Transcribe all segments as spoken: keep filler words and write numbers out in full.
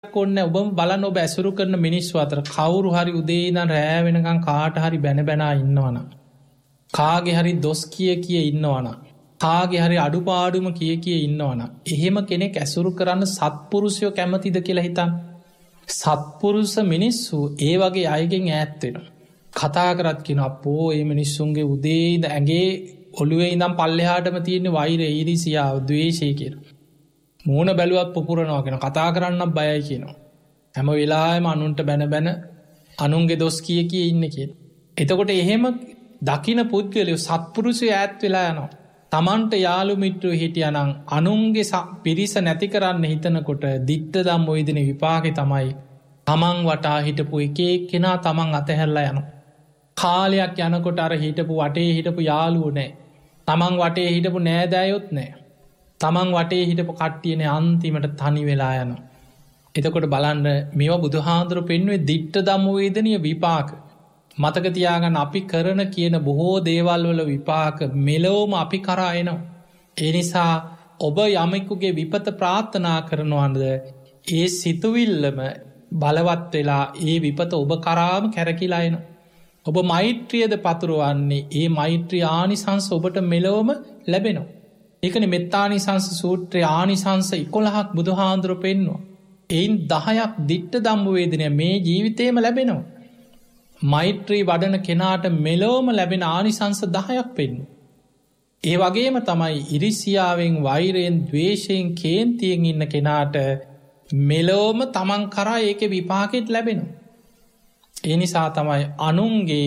කොන්න ඔබම බලන්න ඔබ ඇසුරු කරන මිනිස්සු අතර කවුරු හරි උදේ ඉඳන් රෑ වෙනකන් කාට හරි බැන බැනා ඉන්නවනම් කාගේ හරි දොස් කිය කිය ඉන්නවනම් කාගේ හරි අඩුපාඩුම කිය කිය ඉන්නවනම් එහෙම කෙනෙක් ඇසුරු කරන්න සත්පුරුෂයෝ කැමතිද කියලා හිතන්න. සත්පුරුෂ මිනිස්සු ඒ වගේ අයගෙන් ඈත් වෙනවා. කතා කරත් කියන අපෝ මේ මිනිස්සුන්ගේ උදේ ඉඳන් ඇඟේ ඔළුවේ ඉඳන් පල්ලෙහාටම තියෙන වෛරය ඊර්ෂියාව ද්වේෂය කියලා. මූණ බැලුවත් පුපුරනවා කියන කතා කරන්න බයයි කියනවා. හැම වෙලාවෙම අනුන්ට බැන බැන අනුන්ගේ දොස් කිය කිය ඉන්නේ කියලා. එතකොට එහෙම දකින පුද්ගලයෝ සත්පුරුෂයෝ ඈත් වෙලා යනවා. තමන්ට යාළු මිත්‍රයෝ හිටියානම් අනුන්ගේ පිරිස නැති කරන්න හිතනකොට දික්ත ධම්ම වේදින විපාකේ තමයි තමන් වටා හිටපු එක එක්කෙනා තමන් අතහැරලා යනවා. කාලයක් යනකොට අර හිටපු වටේ හිටපු යාළුවෝ නැහැ. තමන් වටේ හිටපු නෑදෑයොත් නැහැ. තමන් වටේ හිටපු කට්ටියනේ අන්තිමට තනි වෙලා යනවා. එතකොට බලන්න මේවා බුදුහාඳුරු පෙන්වුවේ දිට්ඨ ධම්ම වේදනීය විපාක. මතක තියාගන්න අපි කරන කියන බොහෝ දේවල් වල විපාක මෙලොවම අපි කරා එනවා. ඒ නිසා ඔබ යමෙකුගේ විපත ප්‍රාර්ථනා කරනවද ඒ සිතුවිල්ලම බලවත් වෙලා ඒ විපත ඔබ කරාම කැරකිලා එනවා. ඔබ මෛත්‍රියද පතුරවන්නේ ඒ මෛත්‍රී ආනිසංස ඔබට මෙලොවම ලැබෙනවා. ඒකනේ මෙත්තානිසංස සූත්‍රයේ ආනිසංස එකොළහක් බුදුහාඳුරු පෙන්වුවා. එයින් දහයක් දිට්ඨ ධම්ම වේදනය මේ ජීවිතේම ලැබෙනවා. මෛත්‍රී වඩන කෙනාට මෙලොවම ලැබෙන ආනිසංස දහයක් පෙන්වුවා. ඒ වගේම තමයි ඉරිසියාවෙන් වෛරයෙන් ද්වේෂයෙන් කේන්තියෙන් ඉන්න කෙනාට මෙලොවම තමන් කරා ඒකේ විපාකෙත් ලැබෙනවා. ඒ නිසා තමයි අනුන්ගේ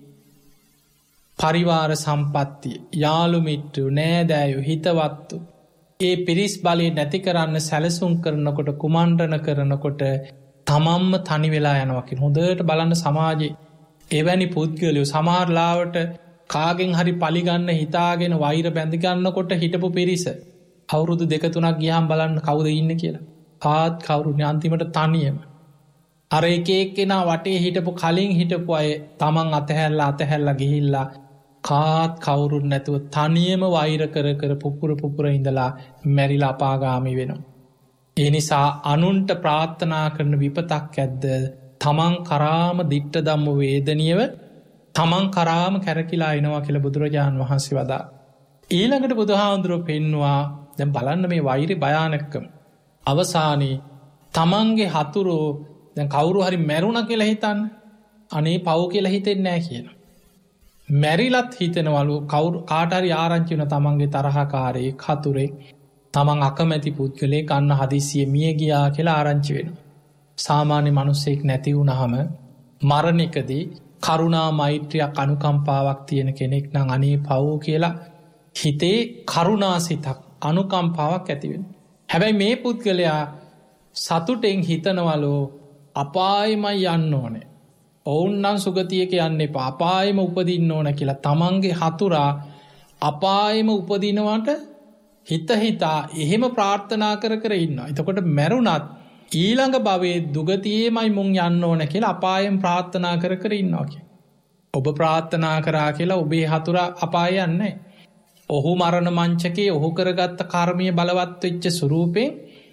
පරිවාර සම්පත්තිය යාළු මිත්‍රයෝ නෑදෑයෝ හිතවත්තු ඒ පිරිස් බලය නැති කරන්න සැලසුම් කරනකොට කුමණ්ඩන කරනකොට තමන්ම තනි වෙලා යනවා කියන හොඳට බලන්න සමාජයේ එවැනි පුද්ගලයෝ සමහරලාවට කාගෙන් හරි පලිගන්න හිතාගෙන වෛර බැඳ ගන්නකොට හිටපු පිරිස අවුරුදු දෙක තුනක් ගියාම බලන්න කවුද ඉන්නේ කියලා. කාත් කවුරුනේ අන්තිමට තනියම. අර එක එක්කෙනා වටේ හිටපු කලින් හිටපු අය තමන් අතහැරලා අතහැරලා ගිහිල්ලා කාත් කවුරුත් නැතුව තනියම වෛර කර කර පුපුර පුපුර ඉඳලා මැරිලා අපාගාමී වෙනවා. ඒ නිසා අනුන්ට ප්‍රාර්ථනා කරන විපතක් ඇද්ද තමන් කරාම දිට්ඨ ධම්ම වේදනීයව තමන් කරාම කැරකිලා එනවා කියලා බුදුරජාණන් වහන්සේ වදා. ඊළඟට බුදුහාඳුරෝ පෙන්නවා දැන් බලන්න මේ වෛරේ භයානකකම. අවසානයේ තමන්ගේ හතුරෝ දැන් කවුරු හරි මැරුණා කියලා හිතන්න. අනේ පව් කියලා හිතෙන්නේ නැහැ කියනවා. මැරිලත් හිතනවලු කවුරු කාට හරි ආරංචි වෙන තමන්ගේ තරහකාරයෙක් හතුරෙක් තමන් අකමැති පුද්ගලයෙක් අන්න හදිස්සියෙ මිය ගියා කියලා ආරංචි වෙනවා. සාමාන්‍ය මිනිස්සෙක් නැති වුනහම මරණයකදී කරුණා මෛත්‍රියක් අනුකම්පාවක් තියෙන කෙනෙක් නම් අනේ පව් කියලා හිතේ කරුණාසිතක් අනුකම්පාවක් ඇති වෙනවා. හැබැයි මේ පුද්ගලයා සතුටෙන් හිතනවලු අපායෙමයි යන්න ඕනේ. ඔවුන් නම් සුගතියක යන්න එපා. අපායෙම උපදින්න ඕන කියලා තමන්ගේ හතුරා අපායෙම උපදිනවට හිත හිතා එහෙම ප්‍රාර්ථනා කර කර ඉන්නවා. එතකොට මැරුණත් ඊළඟ භවයේ දුගතියේමයි මුන් යන්න ඕන කියලා අපායෙන් ප්‍රාර්ථනා කර කර ඉන්නවා කියලා. ඔබ ප්‍රාර්ථනා කරා කියලා ඔබේ හතුරා අපාය යන්නේ. ඔහු මරණ මංචකේ ඔහු කරගත්ත කර්මීය බලවත් වෙච්ච ස්වරූපේ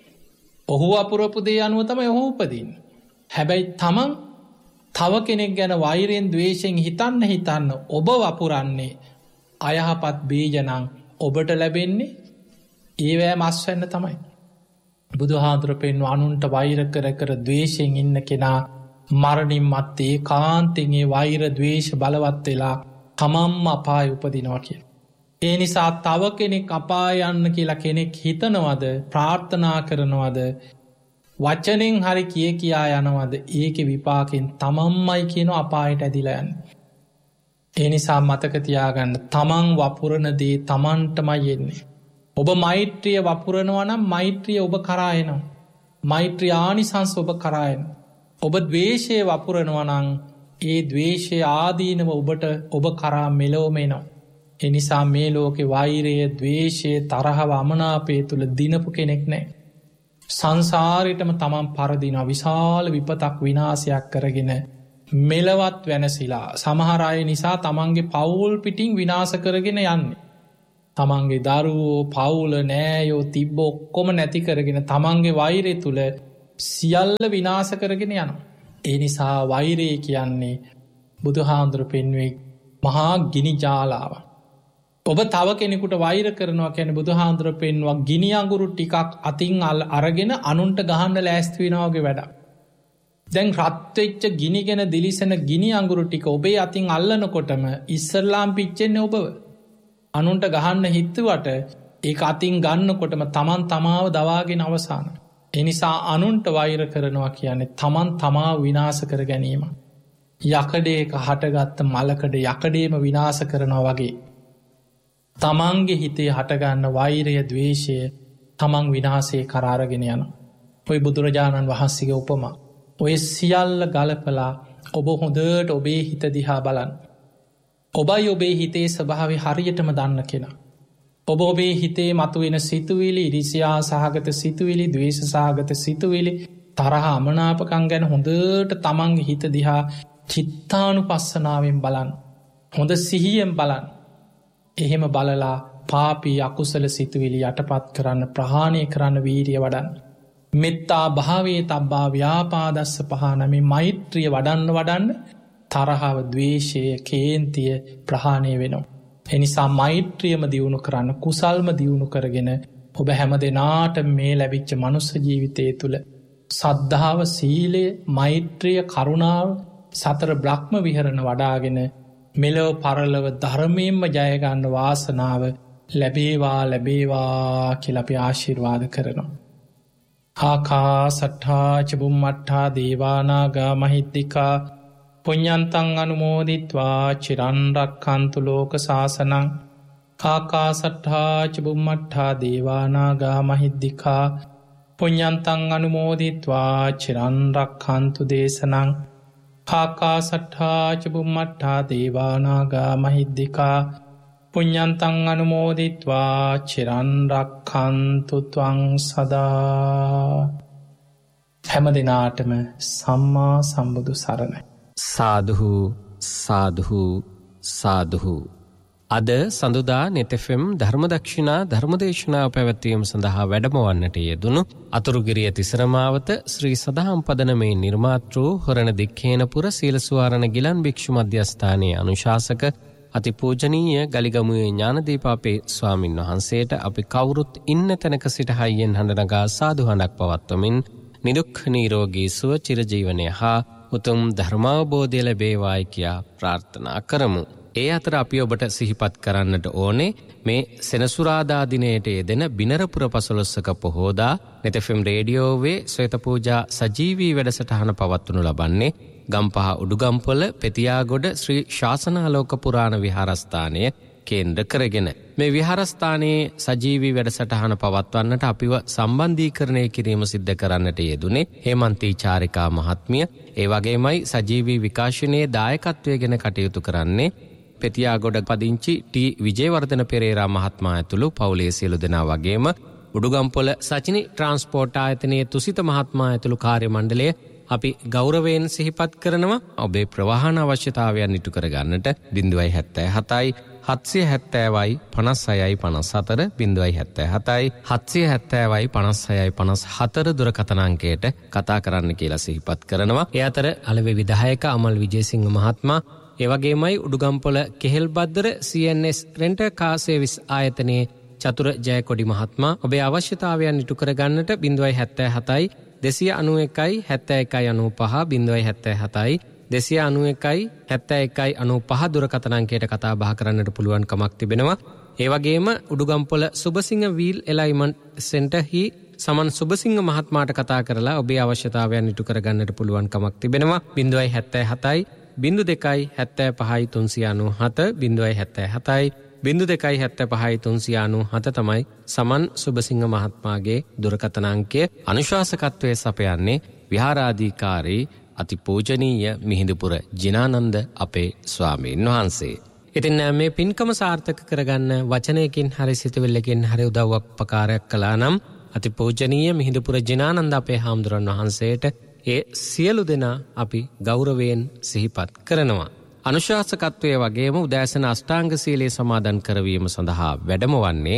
ඔහු අපුරපු දේ අනුව තමයි ඔහු උපදින්නේ. හැබැයි තමන් තව කෙනෙක් ගැන වෛරයෙන් ද්වේෂයෙන් හිතන්න හිතන්න ඔබ වපුරන්නේ අයහපත් බීජනම් ඔබට ලැබෙන්නේ ඒවැය මස් වෙන්න තමයි. බුදුහාඳුර පෙන්වන අනුන්ට වෛර කර කර ද්වේෂයෙන් ඉන්න කෙනා මරණින් මත්තේ ඒකාන්තයෙන් ඒ වෛර ද්වේෂ බලවත් වෙලා තමන්ම අපාය උපදිනවා කියලා. ඒ නිසා තව කෙනෙක් අපාය යන්න කියලා කෙනෙක් හිතනවද ප්‍රාර්ථනා කරනවද වචනෙන් හරි කිය කියා යනවද ඒකේ විපාකෙන් තමන්මයි කියන අපායට ඇදිලා යන්නේ. ඒ නිසා මතක තියාගන්න තමන් වපුරන දේ තමන්ටමයි එන්නේ. ඔබ මෛත්‍රිය වපුරනවා නම් මෛත්‍රිය ඔබ කරා එනවා. මෛත්‍රී ආනිසංස ඔබ කරා එනවා. ඔබ ද්වේෂය වපුරනවා නම් ඒ ද්වේෂය ආදීනව ඔබට ඔබ කරා මෙලොවම එනවා. ඒ නිසා මේ ලෝකේ වෛරය, ද්වේෂය, තරහව, අමනාපය තුල දිනපු කෙනෙක් නැහැ. සංසාරෙටම තමන් පරදිනවා විශාල විපතක් විනාශයක් කරගෙන මෙලවත් වෙනසිලා සමහර අය නිසා තමන්ගේ පවුල් පිටින් විනාශ කරගෙන යන්නේ. තමන්ගේ දරුවෝ පවුල නෑයෝ තිබ්බ ඔක්කොම නැති කරගෙන තමන්ගේ වෛරය තුල සියල්ල විනාශ කරගෙන යනවා. ඒ නිසා වෛරය කියන්නේ බුදුහාඳුර පෙන්වේ මහා ගිනි ජාලාව. ඔබ තව කෙනෙකුට වෛර කරනවා කියන බුදුහාඳුර පෙන්වා ගිනි අඟුරු ටිකක් අතින් අල් අරගෙන අනුන්ට ගහන්න ලෑස්ති වෙනවාගේ වැඩක්. දැන් රත්වෙච්ච ගිනිගෙන දිලිසෙන ගිනි අඟුරු ටික ඔබේ අතින් අල්ලනකොටම ඉස්සරලාම් පිච්චෙන්නේ ඔබව. අනුන්ට ගහන්න හිත්තුවට ඒ අතින් ගන්නකොටම තමන් තමාව දවාගෙන අවසාන. එනිසා අනුන්ට වෛර කරනවා කියන්නේ තමන් තමා විනාශ කර ගැනීම. යකඩේක හටගත්ත මලකඩ යකඩේම විනාශ කරනවා වගේ. තමන්ගේ හිතේ හටගන්න වෛරය ද්වේශය තමන් විනාසේ කරාරගෙන යන. ඔය බුදුරජාණන් වහන්සේගේ උපමා. ඔය සියල්ල ගලපලා ඔබ හොඳට ඔබේ හිත දිහා බලන්. ඔබයි ඔබේ හිතේ ස්වභාවය හරියටම දන්න කෙනා. ඔබ ඔබේ හිතේ මතුවෙන සිතුවිලි ඉරිසියා සහගත සිතුවිලි ද්වේෂ සහගත සිතුවිලි තරහ අමනාපකං ගැන හොඳට තමන්ගේ හිත දිහා චිත්තානු පස්සනාවෙන් බලන්. හොඳ සිහියෙන් බලන්. එහෙම බලලා පාපී අකුසල සිතුවිලි යටපත් කරන්න ප්‍රහාණය කරන්න වීරිය වඩන්. මෙත්තා භාවේ තබ්බා ව්‍යාපාදස්ස පහනමේ මෛත්‍රිය වඩන්න වඩන්න තරහාව දවේශය කේන්තිය ප්‍රහාණය වෙනවා. එනිසා මෛත්‍රියම දියුණු කරන්න කුසල්ම දියුණු කරගෙන ඔබ හැම දෙනාට මේ ලැබිච්ච මනුස්ස ජීවිතය තුළ සද්ධාව සීලය මෛත්‍රිය කරුණාව සතර බ්‍රහ්ම විහරණ වඩාගෙන මෙලොව පරලව ධර්මයෙන්ම ජයගන්න වාසනාව ලැබේවා ලැබේවා කියලා අපි ආශිර්වාද කරනවා. ආකා සට්ඨා චබුම්මට්ඨා දේවානාගා මහිද්దికා පුඤ්ඤන්තං අනුමෝදිත්වා චිරන් රක්ඛන්තු ලෝක සාසනං. ආකා සට්ඨා චබුම්මට්ඨා දේවානාගා මහිද්దికා පුඤ්ඤන්තං අනුමෝදිත්වා චිරන් රක්ඛන්තු දේශනං. ආකාසට්ඨා චබුම්මට්ඨා දේවානාගා මහිද්దికා පුඤ්ඤන්තං අනුමෝදිත්වා චිරන් රක්ඛන්තු ත්වං සදා. හැම දිනාටම සම්මා සම්බුදු සරණයි. සාදුහු සාදුහු සාදුහු. අද සඳුදා නෙත් එෆ් එම් ධර්මදක්ෂිණා ධර්මදේශනා පැවැත්වීම සඳහා වැඩමවන්නට යෙදුණු අතුරුගිරිය තිසරමාවත ශ්‍රී සදහම් පදනමේ නිර්මාතෘ හොරණ දික්හේනපුර සීලසුවාරණ ගිලන් භික්ෂු මධ්‍යස්ථානයේ අනුශාසක අතිපූජනීය ගලිගමුවේ ඥානදීපාපේ ස්වාමින් වහන්සේට අපි කවුරුත් ඉන්න තැනක සිට හයියෙන් හඬනගා සාදු හඬක් පවත්වමින් නිදුක් නිරෝගී සුව චිරජීවනය හා උතුම් ධර්මාවබෝධය ලැබේවායි කියා ප්‍රාර්ථනා කරමු. ඒ අතර අපි ඔබට සිහිපත් කරන්නට ඕනේ මේ සෙනසුරාදා දිනයට යෙදෙන බිනරපුර පසළොස්වක පොහෝදා නෙත් එෆ් එම් රේඩියෝවේ ශ්වේත පූජා සජීවී වැඩසටහන පවත්වනු ලබන්නේ ගම්පහ උඩුගම්පොළ පෙතියාගොඩ ශ්‍රී ශාසනාලෝක පුරාණ විහාරස්ථානය කේන්ද්‍ර කරගෙන. මේ විහාරස්ථානයේ සජීවී වැඩසටහන පවත්වන්නට අපිව සම්බන්ධීකරණය කිරීම සිද්ධ කරන්නට යෙදුනේ හේමන්තී චාරිකා මහත්මිය. ඒ වගේමයි සජීවී විකාශනයේ දායකත්වය ගැන කටයුතු කරන්නේ පෙතියාගොඩ පදිංචි ටී විජේවර්ධන පෙරේරා මහත්මයා ඇතුළු පවුලේ සියලු දෙනා වගේම උඩුගම්පොළ සචිනි ට්‍රාන්ස්පෝර්ට් ආයතනයේ තුසිත මහත්මයා ඇතුළු කාර්ය මණ්ඩලය අපි ගෞරවයෙන් සිහිපත් කරනවා. ඔබේ ප්‍රවාහන අවශ්‍යතාවයන් ඉටු කරගන්නට බිංදුවයි හැත්තෑ හතයි හත්සිය හැත්තෑවයි පනස් හයයි පනස් හතර බිංදුවයි හැත්තෑ හතයි හත්සිය හැත්තෑවයි පනස් හයයි පනස් හතර දුරකථන අංකයට කතා කරන්න කියලා සිහිපත් කරනවා. ඒ අතර අලෙවි විධායක අමල් විජේසිංහ මහත්මයා ඒ වගේමයි උඩුගම්පොළ කෙහෙල්බද්දර සී එන් එස් රෙන්ටර් කාර් සර්විස් ආයතනයේ චතුර ජයකොඩි මහත්මයා ඔබේ අවශ්‍යතාවයන් ඉටු කරගන්නට බිංදුවයි හැත්තෑ හතයි දෙසිය අනූ එකයි හැත්තෑ එකයි අනූ පහ බිංදුවයි හැත්තෑ හතයි දෙසිය අනූ එකයි හැත්තෑ එකයි අනූ පහ දුරකථන අංකයට කතා බහ කරන්නට පුළුවන් කමක් තිබෙනවා. ඒ වගේම උඩුගම්පොළ සුබසිංහ වීල් එලයින්මන්ට් සෙන්ටර් හි සමන් සුබසිංහ මහත්මයාට කතා කරලා ඔබේ අවශ්‍යතාවයන් ඉටු කරගන්නට පුළුවන් කමක් තිබෙනවා. බිංදුවයි හැත්තෑ හතයි බිංදු දෙකයි හැත්තෑ පහයි තුන්සිය අනූ හත බිංදුවයි හැත්තෑ හතයි බිංදු දෙකයි හැත්තෑ පහයි තුන්සිය අනූ හත තමයි සමන් සුබසිංහ මහත්මයාගේ දුරකථන අංකය. අනුශාසකත්වයේ සපයන්නේ විහාරාධිකාරී අතිපූජනීය මිහිඳුපුර ජිනානන්ද අපේ ස්වාමීන් වහන්සේ. ඉතින් මේ පින්කම සාර්ථක කරගන්න වචනයකින් හරි සිතුවිල්ලකින් හරි උදව්වක් උපකාරයක් කළා නම් අතිපූජනීය මිහිඳුපුර ජිනානන්ද අපේ හාමුදුරන් වහන්සේට ඒ සියලු දෙනා අපි ගෞරවයෙන් සිහිපත් කරනවා. අනුශාසකත්වයේ වගේම උදෑසන අෂ්ටාංග සීලය සමාදන් කරවීම සඳහා වැඩම වන්නේ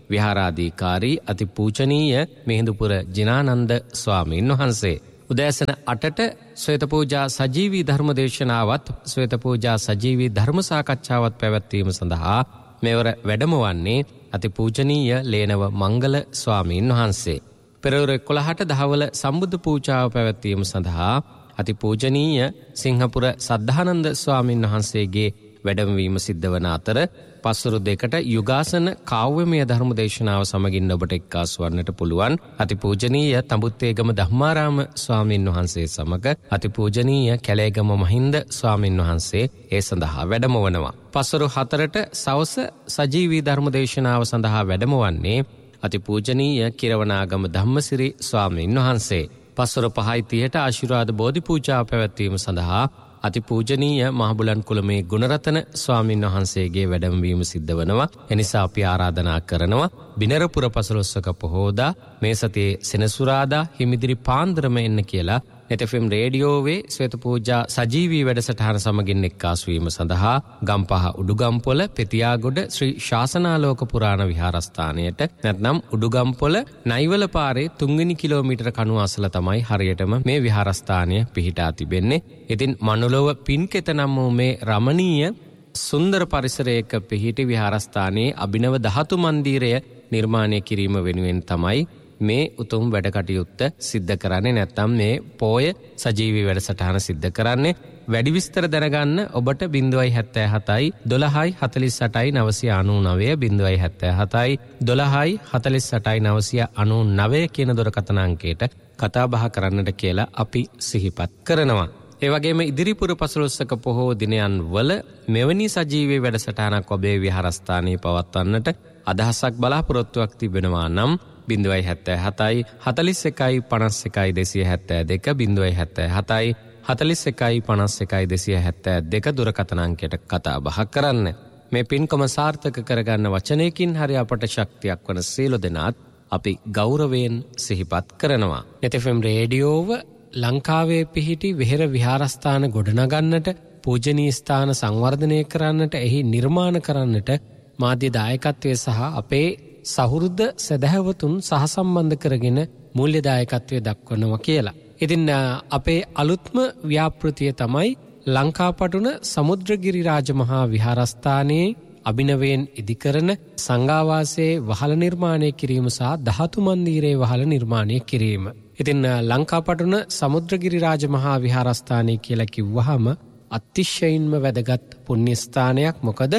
විහාරාධිකාරී අතිපූජනීය මිහිඳුපුර ජිනානන්ද ස්වාමීන් වහන්සේ. උදෑසන අටට ශ්වේත පූජා සජීවී ධර්ම දේශනාවත් ශ්වේත පූජා සජීවී ධර්ම සාකච්ඡාවත් පැවැත්වීම සඳහා මෙවර වැඩම වන්නේ අතිපූජනීය ලේනව මංගල ස්වාමීන් වහන්සේ. පෙරවරු එකොළහට දහවල සම්බුද්ධ පූජාව පැවැත්වීම සඳහා අතිපූජනීය සිංහපුර සද්ධානන්ද ස්වාමීන් වහන්සේගේ වැඩමවීම සිද්ධ වන අතර පස්වරු දෙකට යුගාසන කාව්‍යමය ධර්ම දේශනාව සමගින් ඔබට එක්කාසු වන්නට පුළුවන් අතිපූජනීය තඹුත්තේගම ධම්මාරාම ස්වාමීන් වහන්සේ සමග අතිපූජනීය කැලේගම මහින්ද ස්වාමීන් වහන්සේ ඒ සඳහා වැඩම වනවා. පස්වරු හතරට සවස සජීවී ධර්ම දේශනාව සඳහා වැඩම වන්නේ අතිපූජනීය කිරවනාගම ධම්මසිරි ස්වාමීන් වහන්සේ. පස්වරු පහයි තිහට ආශිර්වාද බෝධි පූජාව පැවැත්වීම සඳහා අතිපූජනීය මහබුලන් කුලමේ ගුණරතන ස්වාමීන් වහන්සේගේ වැඩමවීම සිද්ධ වනවා. එනිසා අපි ආරාධනා කරනවා බිනරපුර පසළොස්වක පොහෝදා මේ සතියේ සෙනසුරාදා හිමිදිරි පාන්දරම එන්න කියලා නෙත් එෆ් එම් රේඩියෝවේ ශ්වේත පූජා සජීවී වැඩසටහන සමගින් එක්කාසු වීම සඳහා ගම්පහ උඩුගම්පොළ පෙතියාගොඩ ශ්‍රී ශාසනාලෝක පුරාණ විහාරස්ථානයට නැත්නම් උඩුගම්පොළ නයිවල පාරේ තුන්වෙනි කිලෝමීටර කණුව අසල තමයි හරියටම මේ විහාරස්ථානය පිහිටා තිබෙන්නේ. ඉතින් මනුලොව පින්කෙත නම් වූ මේ රමණීය සුන්දර පරිසරයක පිහිටි විහාරස්ථානයේ අභිනව ධාතු මන්දිරය නිර්මාණය කිරීම වෙනුවෙන් තමයි මේ උතුම් වැඩ කටයුත්ත සිද්ධ කරන්නේ. නැත්නම් මේ පෝය සජීවී වැඩසටහන සිද්ධ කරන්නේ. වැඩි විස්තර දැනගන්න ඔබට ज़ीरो सात सात දොළහයි හතළිස් අටයි නවසිය අනූනවය ज़ीरो सात साත දොළහයි හතළිස් අටයි නවසිය අනූනවය කියන දුරකථන අංකයට කතා බහ කරන්නට කියලා අපි සිහිපත් කරනවා. ඒ වගේම ඉදිරිපුර පසළොස්වක පොහෝ දිනයන් වල මෙවැනි සජීවී වැඩසටහනක් ඔබේ විහාරස්ථානයේ පවත්වන්නට අදහසක් බලාපොරොත්තුවක් තිබෙනවා නම් ज़ीरो सात सात හතළිස් එකයි පනස් එකයි දෙසිය හැත්තෑ දෙක ज़ीरो सात साත හතළිස් එකයි පනස් එකයි දෙසිය හැත්තෑ දෙක දුරකථන අංකයට කතා බහ කරන්න. මේ පින්කම සාර්ථක කරගන්න වචනයකින් හරි අපට ශක්තියක් වන සියලු දෙනාත් අපි ගෞරවයෙන් සිහිපත් කරනවා. නෙත් එෆ් එම් රේඩියෝව ලංකාවේ පිහිටි වෙහෙර විහාරස්ථාන ගොඩනගන්නට පූජනීය ස්ථාන සංවර්ධනය කරන්නට එහි නිර්මාණ කරන්නට මාධ්‍ය දායකත්වය සහ අපේ සහෘද සදහැවතුන් සහසම්බන්ධ කරගෙන මූල්‍ය දායකත්වය දක්වනවා කියලා. ඉතින් අපේ අලුත්ම ව්‍යාපෘතිය තමයි ලංකාපටුන සමුද්‍රගිරි රාජමහා විහාරස්ථානයේ අභිනවයෙන් ඉදිකරන සංඝාවාසයේ වහල නිර්මාණය කිරීම සහ ධාතු මන්දිරයේ වහල නිර්මාණය කිරීම. ඉතින් ලංකාපටුන සමුද්‍රගිරි රාජමහා විහාරස්ථානය කියලා කිව්වහම අතිශයින්ම වැදගත් පුණ්‍ය ස්ථානයක්. මොකද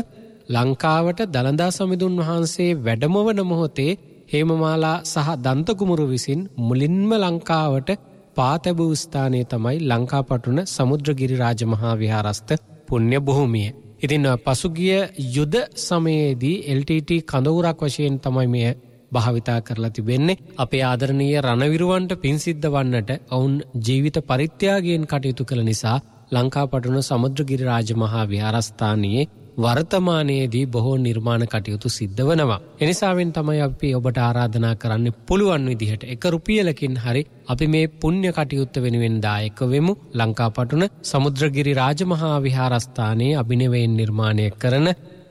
ලංකාවට දළදා සමිඳුන් වහන්සේ වැඩමවන මොහොතේ හේමමාලා සහ දන්තකුමරු විසින් මුලින්ම ලංකාවට පා තැබූ ස්ථානය තමයි ලංකාපටුන සමුද්‍රගිරි රාජමහා විහාරස්ථ පුණ්‍ය භූමිය. ඉතින් පසුගිය යුද සමයේදී එල් ටී ටී කඳවුරක් වශයෙන් තමයි මෙය භාවිතා කරලා තිබෙන්නේ. අපේ ආදරණීය රණවිරුවන්ට පින් සිද්ධ වන්නට ඔවුන් ජීවිත පරිත්‍යාගයෙන් කටයුතු කළ නිසා ලංකාපටුන සමුද්‍රගිරි රාජමහා විහාරස්ථානයේ වර්තමානයේදී බොහෝ නිර්මාණ කටයුතු සිද්ධ වනවා. එනිසාවෙන් තමයි අපි ඔබට ආරාධනා කරන්න පුළුවන් විදිහට එක රුපියලකින් හරි අපි මේ පුණ්‍ය කටයුත්ත වෙනුවෙන් දායක වෙමු. ලංකාපටුන සමුද්‍රගිරි රාජමහා විහාරස්ථානයේ අභිනවයෙන් නිර්මාණය කරන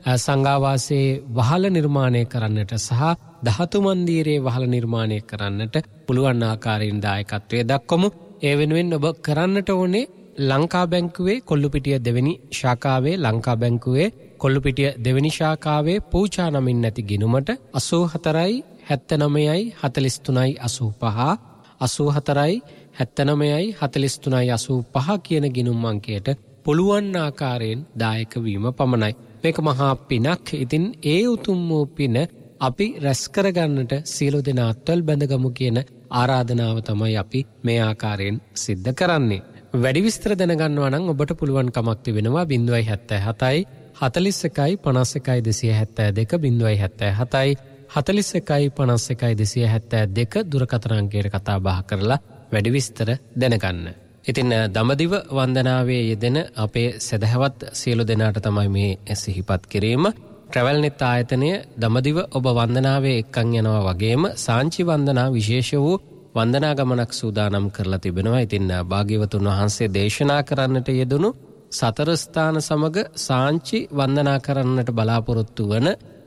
සංඝාවාසයේ වහල නිර්මාණය කරන්නට සහ ධාතු මන්දිරයේ වහල නිර්මාණය කරන්නට පුළුවන් ආකාරයෙන් දායකත්වය දක්වමු. ඒ වෙනුවෙන් ඔබ කරන්නට ඕනේ ලංකා බැංකුවේ කොල්ලුපිටිය දෙවෙනි ශාඛාවේ ලංකා බැංකුවේ කොල්ලුපිටිය දෙවෙනි ශාඛාවේ පූජා නමින් නැති ගිණුමට අසූ හතරයි හැත්තනවයයි හතළිස් තුනයි අසූ පහ අසූ හතරයි හැත්තනවයයි හතළිස් තුනයි අසූ පහ කියන ගිණුම් අංකයට පුළුවන් ආකාරයෙන් දායක වීම පමණයි. මේක මහා පිනක්. ඉතින් ඒ උතුම් වූ පින අපි රැස් කරගන්නට සියලු දෙනා අත්වල් බැඳගමු කියන ආරාධනාව තමයි අපි මේ ආකාරයෙන් සිද්ධ කරන්නේ. වැඩි විස්තර දැනගන්නවා නම් ඔබට පුළුවන් කමක් තිබෙනවා ज़ीरो सात सात හතළිස් එකයි පනස් එකයි දෙසිය හැත්තෑ දෙක ज़ीरो सात साත හතළිස් එකයි පනස් එකයි දෙසිය හැත්තෑ දෙක දුරකථන අංකයට කතා බහ කරලා වැඩි විස්තර දැනගන්න. ඉතින් දඹදිව වන්දනාවේ යෙදෙන අපේ සදහවත් සියලු දෙනාට තමයි මේ සිහිපත් කිරීම. ට්‍රැවල් නෙත් ආයතනය දඹදිව ඔබ වන්දනාවේ එක්කන් යනවා වගේම සාංචි වන්දනා විශේෂ වූ වන්දනා ගමනක් සූදානම් කරලා තිබෙනවා. ඉතින් භාග්‍යවතුන් වහන්සේ දේශනා කරන්නට යෙදුණු සතර ස්ථාන සමග සාංචි වන්දනා කරන්නට බලාපොරොත්තු වන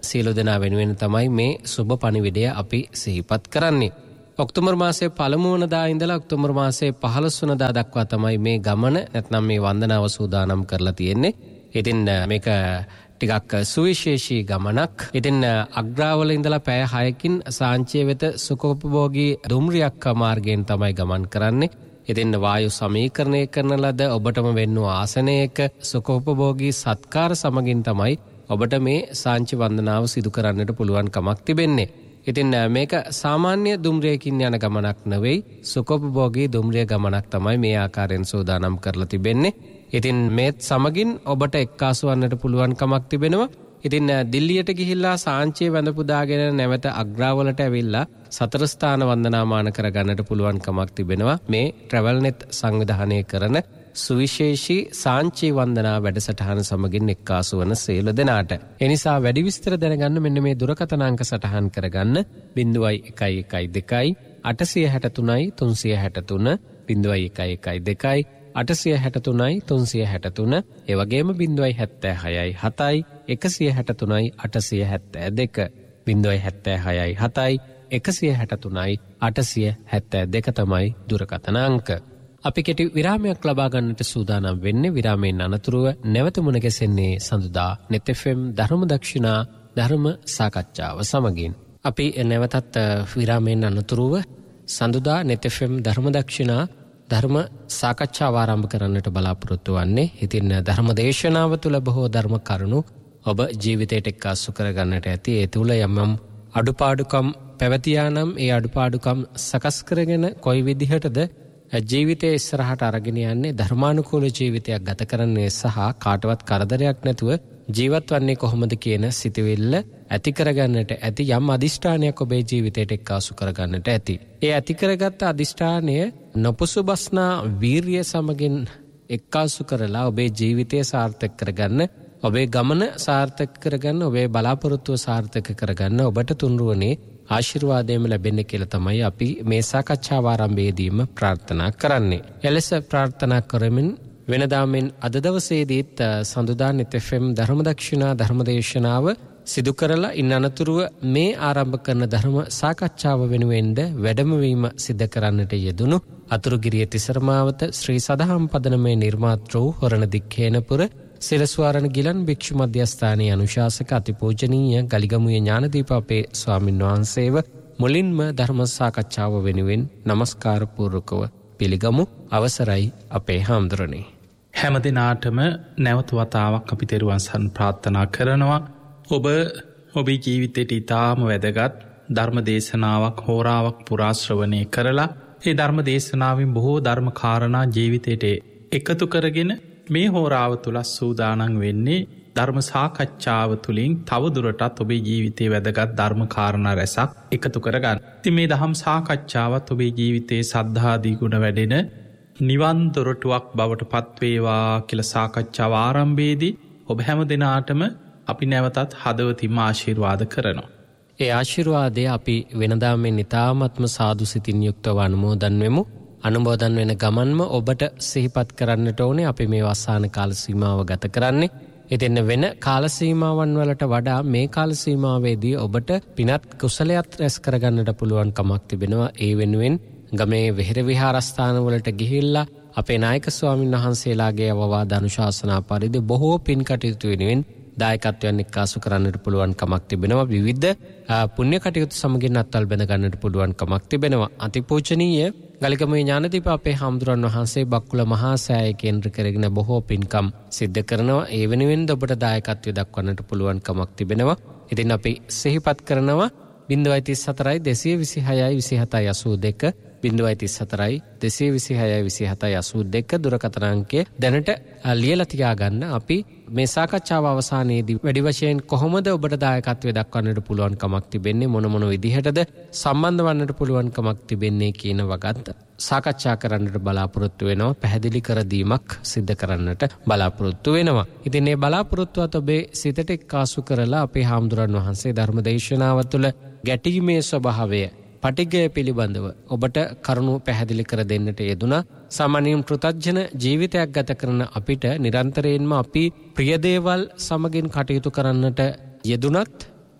සියලු දෙනා වෙනුවෙන් තමයි මේ සුබ පණිවිඩය අපි සිහිපත් කරන්නේ. ඔක්තෝබර් මාසයේ පළමු වනදා ඉඳලා ඔක්තෝබර් මාසයේ පහළොස් වනදා දක්වා තමයි මේ ගමන නැත්නම් මේ වන්දනාව සූදානම් කරලා තියෙන්නේ. ඉතින් මේක ටිකක් සුවිශේෂී ගමනක්. ඉතින් අග්‍රාවල ඉඳලා පැය හයකින් සාංචිය වෙත සුඛෝපභෝගී දුම්රියක් මාර්ගයෙන් තමයි ගමන් කරන්නේ. ඉතින් වායු සමීකරණය කරන ලද ඔබටම වෙන්නු ආසනයක සුඛෝපභෝගී සත්කාර සමගින් තමයි ඔබට මේ සාංචි වන්දනාව සිදු කරන්නට පුළුවන් කමක් තිබෙන්නේ. ඉතින් මේක සාමාන්‍ය දුම්රියකින් යන ගමනක් නෙවෙයි, සුඛෝපභෝගී දුම්රිය ගමනක් තමයි මේ ආකාරයෙන් සූදානම් කරලා තිබෙන්නේ. ඉතින් මේත් සමගින් ඔබට එක්කාසු වන්නට පුළුවන් කමක් තිබෙනවා. ඉතින් දිල්ලියට ගිහිල්ලා සාංචිය වැඳ පුදාගෙන නැවත අග්‍රාවලට ඇවිල්ලා සතර ස්ථාන වන්දනාමාන කරගන්නට පුළුවන් කමක් තිබෙනවා මේ ට්‍රැවල්නෙට් සංවිධානය කරන සුවිශේෂී සාංචි වන්දනා වැඩසටහන සමගින් එක්කාසු වන සියලු දෙනාට. එනිසා වැඩි විස්තර දැනගන්න මෙන්න මේ දුරකථන අංක සටහන් කරගන්න ज़ीरो वन वन टू आठ छह तीन තුන්සිය හැටතුන ज़ीरो वन वन टू आठ छह तीन තුන්සිය හැටතුන ඒ වගේම ज़ीरो सेवन छह एक एक तीन आठ छह सात टू ज़ीरो सेवन छह सात एक एक तीन आठ छह सात टू තමයි දුරකථන අංක. අපි කෙටි විරාමයක් ලබා ගන්නට සූදානම් වෙන්නේ. විරාමයෙන් අනතුරුව නැවත මුණ ගැසෙන්නේ සඳුදා net F M ධර්ම දක්ෂිනා ධර්ම සාකච්ඡාව සමගින්. අපි නැවතත් විරාමයෙන් අනතුරුව සඳුදා net F M ධර්ම දක්ෂිනා ධර්ම සාකච්ඡාව ආරම්භ කරන්නට බලාපොරොත්තු වන්නේ. ඉතින් ධර්ම දේශනාව තුළ බොහෝ ධර්ම කරුණු ඔබ ජීවිතයට එක්කාසු කරගන්නට ඇති. ඒ තුළ යම් යම් අඩුපාඩුකම් පැවතියා නම් ඒ අඩුපාඩුකම් සකස් කරගෙන කොයි විදිහටද ජීවිතයේ ඉස්සරහට අරගෙන යන්නේ, ධර්මානුකූල ජීවිතයක් ගත කරන්නේ සහ කාටවත් කරදරයක් නැතුව ජීවත් වන්නේ කොහොමද කියන සිතුවිල්ල ඇති කරගන්නට ඇති යම් අදිෂ්ඨානයක් ඔබේ ජීවිතයට එක්කාසු කරගන්නට ඇති. ඒ ඇති කරගත්ත අදිෂ්ඨානය නොපසුබස්නා වීරිය සමගින් එක්කාසු කරලා ඔබේ ජීවිතය සාර්ථක කරගන්න, ඔබේ ගමන සාර්ථක කරගන්න, ඔබේ බලාපොරොත්තුව සාර්ථක කරගන්න ඔබට තුන්රුවනේ ආශිර්වාදයම ලැබෙන්න කියලා තමයි අපි මේ සාකච්ඡාව ආරම්භයේදීම ප්‍රාර්ථනා කරන්නේ. එලෙස ප්‍රාර්ථනා කරමින් වෙනදා මෙන් අද දවසේදීත් සඳුදා net F M ධර්මදක්ෂිනා ධර්මදේශනාව සිදු කරලා ඉන් අනතුරුව මේ ආරම්භ කරන ධර්ම සාකච්ඡාව වෙනුවෙන්ද වැඩමවීම සිදු කරන්නට යෙදුණු අතුරුගිරිය තිසරමාවත ශ්‍රී සදහම් පදනමේ නිර්මාතෘ හොරණ දික්කේනපුර සිරස්වාරණ ගිලන් භික්ෂු මධ්‍යස්ථානයේ අනුශාසක අතිපූජනීය ගලිගමුවේ ඥානදීප අපේ ස්වාමින් වහන්සේව මුලින්ම ධර්ම සාකච්ඡාව වෙනුවෙන් নমස්කාර පූර්වකව පිළිගමු. අවසරයි අපේ හාමුදුරනේ. හැම දිනාටම නැවත වතාවක් අපි තෙරුවන් සරණ ප්‍රාර්ථනා කරනවා. ඔබ ඔබේ ජීවිතයට ඉතාම වැදගත් ධර්ම දේශනාවක් හෝරාවක් පුරා ශ්‍රවණය කරලා ඒ ධර්ම දේශනාවෙන් බොහෝ ධර්ම කාරණා ජීවිතයට එකතු කරගෙන මේ හෝරාව තුළ සූදානන් වෙන්නේ ධර්ම සාකච්ඡාව තුළින් තවදුරටත් ඔබේ ජීවිතයේ වැදගත් ධර්ම කාරණා රැසක් එකතු කරගන්න. ඉතින් මේ දහම් සාකච්ඡාවත් ඔබේ ජීවිතයේ සද්ධාදී ගුණ වැඩෙන නිවන් දොරටුවක් බවට පත්වේවා කියලා සාකච්ඡාව ආරම්භයේදී ඔබ හැම දිනාටම අපි නැවතත් හදවතින්ම ආශිර්වාද කරනවා. ඒ ආශිර්වාදය අපි වෙනදා මෙන් ඉතාමත්ම සාදු සිතින් යුක්තව අනුමෝදන් වෙමු. අනුමෝදන් වෙන ගමන්ම ඔබට සිහිපත් කරන්නට ඕනේ අපි මේ වස්සාන කාල සීමාව ගත කරන්නේ. ඉතින් වෙන කාල සීමාවන් වලට වඩා මේ කාල සීමාවේදී ඔබට පිනත් කුසලයක් රැස් කරගන්නට පුළුවන් කමක් තිබෙනවා. ඒ වෙනුවෙන් ගමේ වෙහෙර විහාරස්ථාන වලට ගිහිල්ලා අපේ නායක ස්වාමීන් වහන්සේලාගේ අවවාද අනුශාසනා පරිදි බොහෝ පින් කටයුතු වෙනුවෙන් දායකත්වයන් එක්කාසු කරන්නට පුළුවන් කමක් තිබෙනවා. විවිධ පුණ්‍ය කටයුතු සමගින් අත්වල් බැඳ ගන්නට පුළුවන් කමක් තිබෙනවා. අතිපූජනීය ගලිගමුවේ ඥානදීප අපේ හාමුදුරන් වහන්සේ බක්කුල මහා සෑය කේන්ද්‍ර කරගෙන බොහෝ පින්කම් සිද්ධ කරනවා. ඒ වෙනුවෙන් ඔබට දායකත්වය දක්වන්නට පුළුවන් කමක් තිබෙනවා. ඉතින් අපි සිහිපත් කරනවා ज़ीरो वन तीस चार දෙසිය විසිහයයි විසිහතයි අසූ දෙක ज़ीरो वन तीस चार දෙසිය විසිහයයි විසිහතයි අසූ දෙක දුරකථන අංකය දැනට ලියලා තියාගන්න. අපි මේ සාකච්ඡාව අවසානයේදී වැඩි වශයෙන් කොහොමද ඔබට දායකත්වය දක්වන්නට පුළුවන් කමක් තිබෙන්නේ, මොන මොන විදිහටද සම්බන්ධ වන්නට පුළුවන් කමක් තිබෙන්නේ කියන වගත් සාකච්ඡා කරන්නට බලාපොරොත්තු වෙනවා. පැහැදිලි කර දීමක් සිද්ධ කරන්නට බලාපොරොත්තු වෙනවා. ඉතින් මේ බලාපොරොත්තුවත් ඔබේ සිතට එක්කාසු කරලා අපේ හාමුදුරන් වහන්සේ ධර්ම දේශනාව තුළ ගැටීමේ ස්වභාවය පටිගය පිළිබඳව ඔබට කරුණු පැහැදිලි කර දෙන්නට යෙදුණා. සාමාන්‍යයෙන් පෘථග්ජන ජීවිතයක් ගත කරන අපිට නිරන්තරයෙන්ම අපි ප්‍රිය දේවල් සමගින් කටයුතු කරන්නට යෙදුණත්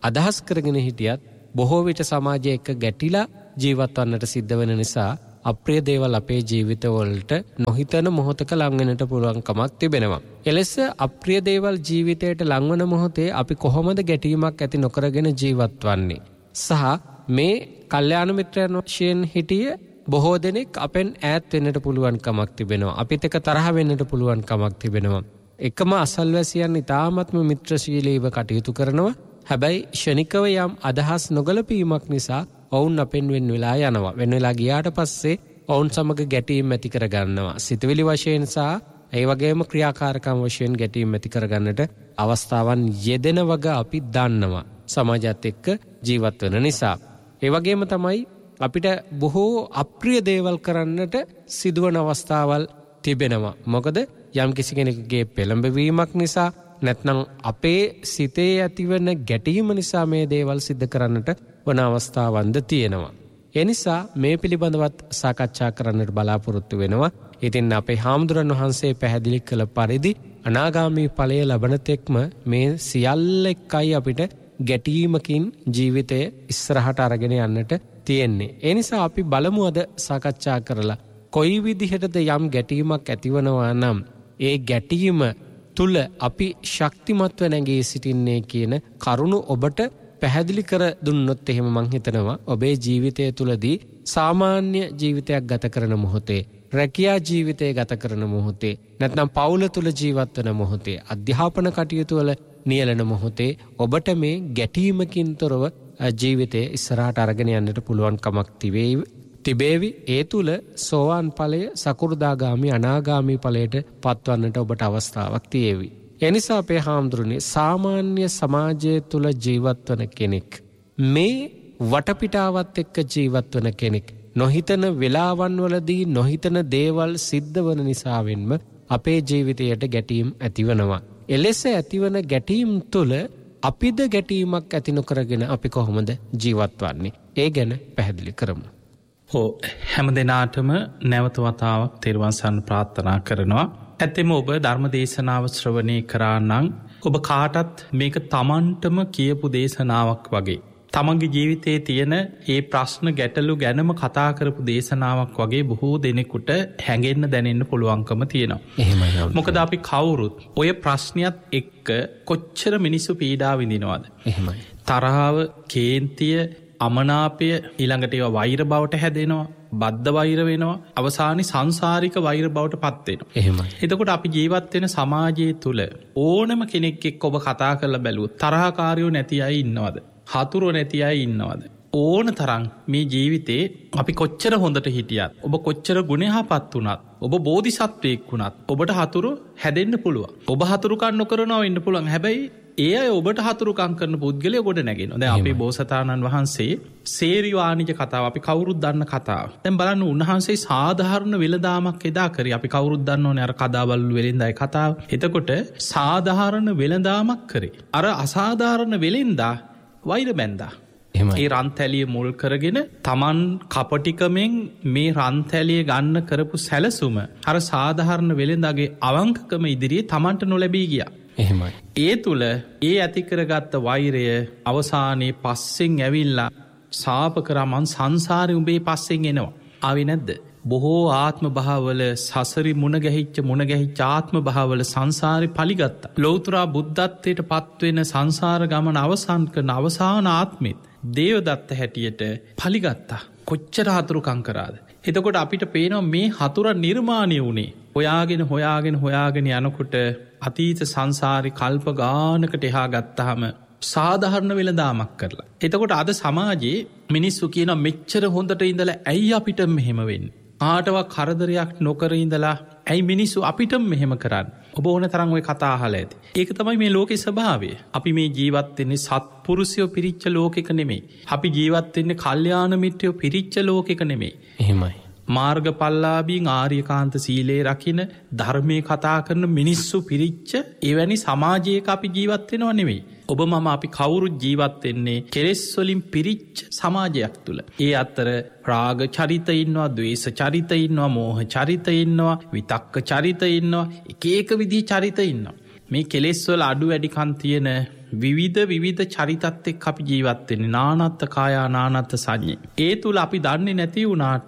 අදහස් කරගෙන හිටියත් බොහෝ විට සමාජය එක්ක ගැටිලා ජීවත් වන්නට සිද්ධ වෙන නිසා අප්‍රිය දේවල් අපේ ජීවිතවලට නොහිතන මොහොතක ලංවෙනට පුළුවන්කමක් තිබෙනවා. එලෙස අප්‍රිය දේවල් ජීවිතයට ලංවන මොහොතේ අපි කොහොමද ගැටීමක් ඇති නොකරගෙන ජීවත් වන්නේ? සහ මේ කල්යාණ මිත්‍රයන් වශයෙන් හිටිය බොහෝ දෙනෙක් අපෙන් ඈත් වෙන්නට පුළුවන්කමක් තිබෙනවා. අපිත් එක්ක තරහ වෙන්නට පුළුවන්කමක් තිබෙනවා. එකම අසල්වැසියන් ඉතාමත්ම මිත්‍රශීලීව කටයුතු කරනවා. හැබැයි ෂණිකව යම් අදහස් නොගැලපීමක් නිසා ඔවුන් අපෙන් වෙන් වෙලා යනවා. වෙන් වෙලා ගියාට පස්සේ ඔවුන් සමග ගැටීම් ඇති කරගන්නවා. සිතුවිලි වශයෙන් සහ ඒ වගේම ක්‍රියාකාරකම් වශයෙන් ගැටීම් ඇති කරගන්නට අවස්ථාවන් යෙදෙන වග අපි දන්නවා. සමාජයත් එක්ක ජීවත් වෙන නිසා. ඒ වගේම තමයි අපිට බොහෝ අප්‍රිය දේවල් කරන්නට සිදුවන අවස්ථාවල් තිබෙනවා. මොකද යම් කිසි කෙනෙකුගේ පෙළඹවීමක් නිසා නැත්නම් අපේ සිතේ ඇතිවන ගැටීම නිසා මේ දේවල් සිද්ධ කරන්නට වන අවස්ථාවන්ද තියෙනවා. ඒ නිසා මේ පිළිබඳවත් සාකච්ඡා කරන්නට බලාපොරොත්තු වෙනවා. ඉතින් අපේ හාමුදුරන් වහන්සේ පැහැදිලි කළ පරිදි අනාගාමී ඵලය ලබන තෙක්ම මේ සියල්ල එක්කයි අපිට ගැටීමකින් ජීවිතය ඉස්සරහට අරගෙන යන්නට තියෙන්නේ. ඒ නිසා අපි බලමු අද සාකච්ඡා කරලා කොයි විදිහටද යම් ගැටීමක් ඇතිවනවා නම් ඒ ගැටීම තුල අපි ශක්තිමත්ව නැගී සිටින්නේ කියන කරුණු ඔබට පැහැදිලි කර දුන්නොත් එහෙම මං හිතනවා ඔබේ ජීවිතය තුලදී සාමාන්‍ය ජීවිතයක් ගත කරන මොහොතේ, රැකියා ජීවිතය ගත කරන මොහොතේ, නැත්නම් පවුල තුල ජීවත් වෙන මොහොතේ, අධ්‍යාපන කටයුතු වල නියැලෙන මොහොතේ ඔබට මේ ගැටීමකින් තොරව ජීවිතය ඉස්සරහට අරගෙන යන්නට පුළුවන් කමක් තිබේවි. තිබේවි. ඒ තුල සෝවාන් ඵලය, සකු르දාගාමි, අනාගාමි ඵලයට පත්වන්නට ඔබට අවස්ථාවක් තියේවි. එනිසා අපේ හාමුදුරනේ සාමාන්‍ය සමාජය තුල ජීවත් වන කෙනෙක්, මේ වටපිටාවත් එක්ක ජීවත් වන කෙනෙක් නොහිතන වෙලාවන් වලදී නොහිතන දේවල් සිද්ධ වන නිසාවෙන්ම අපේ ජීවිතයට ගැටීම් ඇතිවනවා. එලෙස ඇතිවන ගැටීම් තුල අපිද ගැටීමක් ඇති නොකරගෙන අපි කොහොමද ජීවත් වන්නේ? ඒ ගැන පැහැදිලි කරමු. හෝ හැම දිනාටම නැවත වතාවක් තෙරුවන් සරණ ප්‍රාර්ථනා කරනවා. ඇත්තෙම ඔබ ධර්ම දේශනාව ශ්‍රවණය කරා නම් ඔබ කාටත් මේක තමන්ටම කියපු දේශනාවක් වගේ, තමන්ගේ ජීවිතයේ තියෙන ඒ ප්‍රශ්න ගැටලු ගැනම කතා කරපු දේශනාවක් වගේ බොහෝ දෙනෙකුට හැඟෙන්න දැනෙන්න පුළුවන්කම තියෙනවා. එහෙමයි. මොකද අපි කවුරුත් ඔය ප්‍රශ්නයත් එක්ක කොච්චර මිනිස්සු පීඩා විඳිනවද? එහෙමයි. තරහව, කේන්තිය, අමනාපය, ඊළඟට ඒවා වෛර බවට හැදෙනවා, බද්ධ වෛර වෙනවා, අවසානයේ සංසාරික වෛර බවට පත් වෙනවා. එහෙමයි. එතකොට අපි ජීවත් වෙන සමාජයේ තුල ඕනම කෙනෙක් එක්ක ඔබ කතා කරලා බැලුවොත් තරහකාරයෝ නැති අය ඉන්නවද? හතුරෝ නැති අය ඉන්නවද? ඕන තරම් මේ ජීවිතේ අපි කොච්චර හොඳට හිටියත්, ඔබ කොච්චර ගුණයහපත් වුණත්, ඔබ බෝධිසත්වයෙක් වුණත් ඔබට හතුරු හැදෙන්න පුළුවන්. ඔබ හතුරුකම් නොකරනවා වෙන්න පුළුවන්. හැබැයි ඒ අය ඔබට හතුරුකම් කරන පුද්ගලයා ගොඩ නැගෙනවා. දැන් අපේ බෝසතාණන් වහන්සේ සේරි වාණිජ කතාව අපි කවුරුත් දන්න කතාව. දැන් බලන්න උන්වහන්සේ සාධාරණ වෙළඳාමක් එදා කරේ. අපි කවුරුත් දන්නෝනේ අර කදාවල්ලු වෙළඳායි කතාව. එතකොට සාධාරණ වෙළඳාමක් කරේ. අර අසාධාරණ වෙළෙන්දා වෛර බැන්දා. ඒ රන්තැලිය මුල් කරගෙන තමන් කපටිකමෙන් මේ රන්තැලිය ගන්න කරපු සැලසුම අර සාධාරණ වෙළෙන්දාගේ අවංකකම ඉදිරියේ තමන්ට නොලැබී ගියා. එහෙමයි. ඒ තුල ඒ ඇති කරගත්ත වෛරය අවසානයේ පස්සෙන් ඇවිල්ලා සාප කරා, මං සංසාරේ උඹේ පස්සෙන් එනවා. ආවේ නැද්ද? බොහෝ ආත්ම භාවවල සසරි මුණ ගැහිච්ච මුණ ගැහිච්ච ආත්ම භාවවල සංසාරේ පලිගත්තා. ලෞතර බුද්ධත්වයට පත්වෙන සංසාර ගමන අවසන් කරන අවසාන ආත්මෙත් දේවදත්ත හැටියට පලිගත්තා. කොච්චර හතුරුකම් කරාද? එතකොට අපිට පේනවා මේ හතුරා නිර්මාණය වුණේ හොයාගෙන හොයාගෙන හොයාගෙන යනකොට අතීත සංසාරේ කල්ප ගානකට එහා ගත්තාම සාධාරණ වෙළඳාමක් කරලා. එතකොට අද සමාජයේ මිනිස්සු කියන මෙච්චර හොඳට ඉඳලා ඇයි අපිට මෙහෙම වෙන්නේ? කාටවත් කරදරයක් නොකර ඉඳලා ඇයි මිනිස්සු අපිට මෙහෙම කරන්නේ? ඔබ ඕන තරම් ওই කතා අහලා ඇති. ඒක තමයි මේ ලෝකේ ස්වභාවය. අපි මේ ජීවත් වෙන්නේ සත්පුරුෂයෝ පිරිච්ච ලෝකෙක නෙමෙයි. අපි ජීවත් වෙන්නේ කල්යාණ මිත්‍රයෝ පිරිච්ච ලෝකෙක නෙමෙයි. එහෙමයි. මාර්ගඵලලාභීන් ආර්යකාන්ත සීලේ රකින්න ධර්මයේ කතා කරන මිනිස්සු පිරිච්ච එවැනි සමාජයක අපි ජීවත් වෙනව නෙවෙයි. ඔබ මම අපි කවුරුත් ජීවත් වෙන්නේ කෙලෙස් වලින් පිරිච්ච සමාජයක් තුල. ඒ අතර රාග චරිත ඉන්නවා, ද්වේෂ චරිත ඉන්නවා, මෝහ චරිත ඉන්නවා, විතක්ක චරිත ඉන්නවා, එක එක විදිහේ චරිත ඉන්නවා. මේ කෙලෙස්වල අඩු වැඩිකන් තියෙන විවිධ විවිධ චරිතත් එක්ක අපි ජීවත් වෙන්නේ. නානත්ත් කායා නානත්ත් සංඤේ. ඒ තුල අපි දන්නේ නැති වුණාට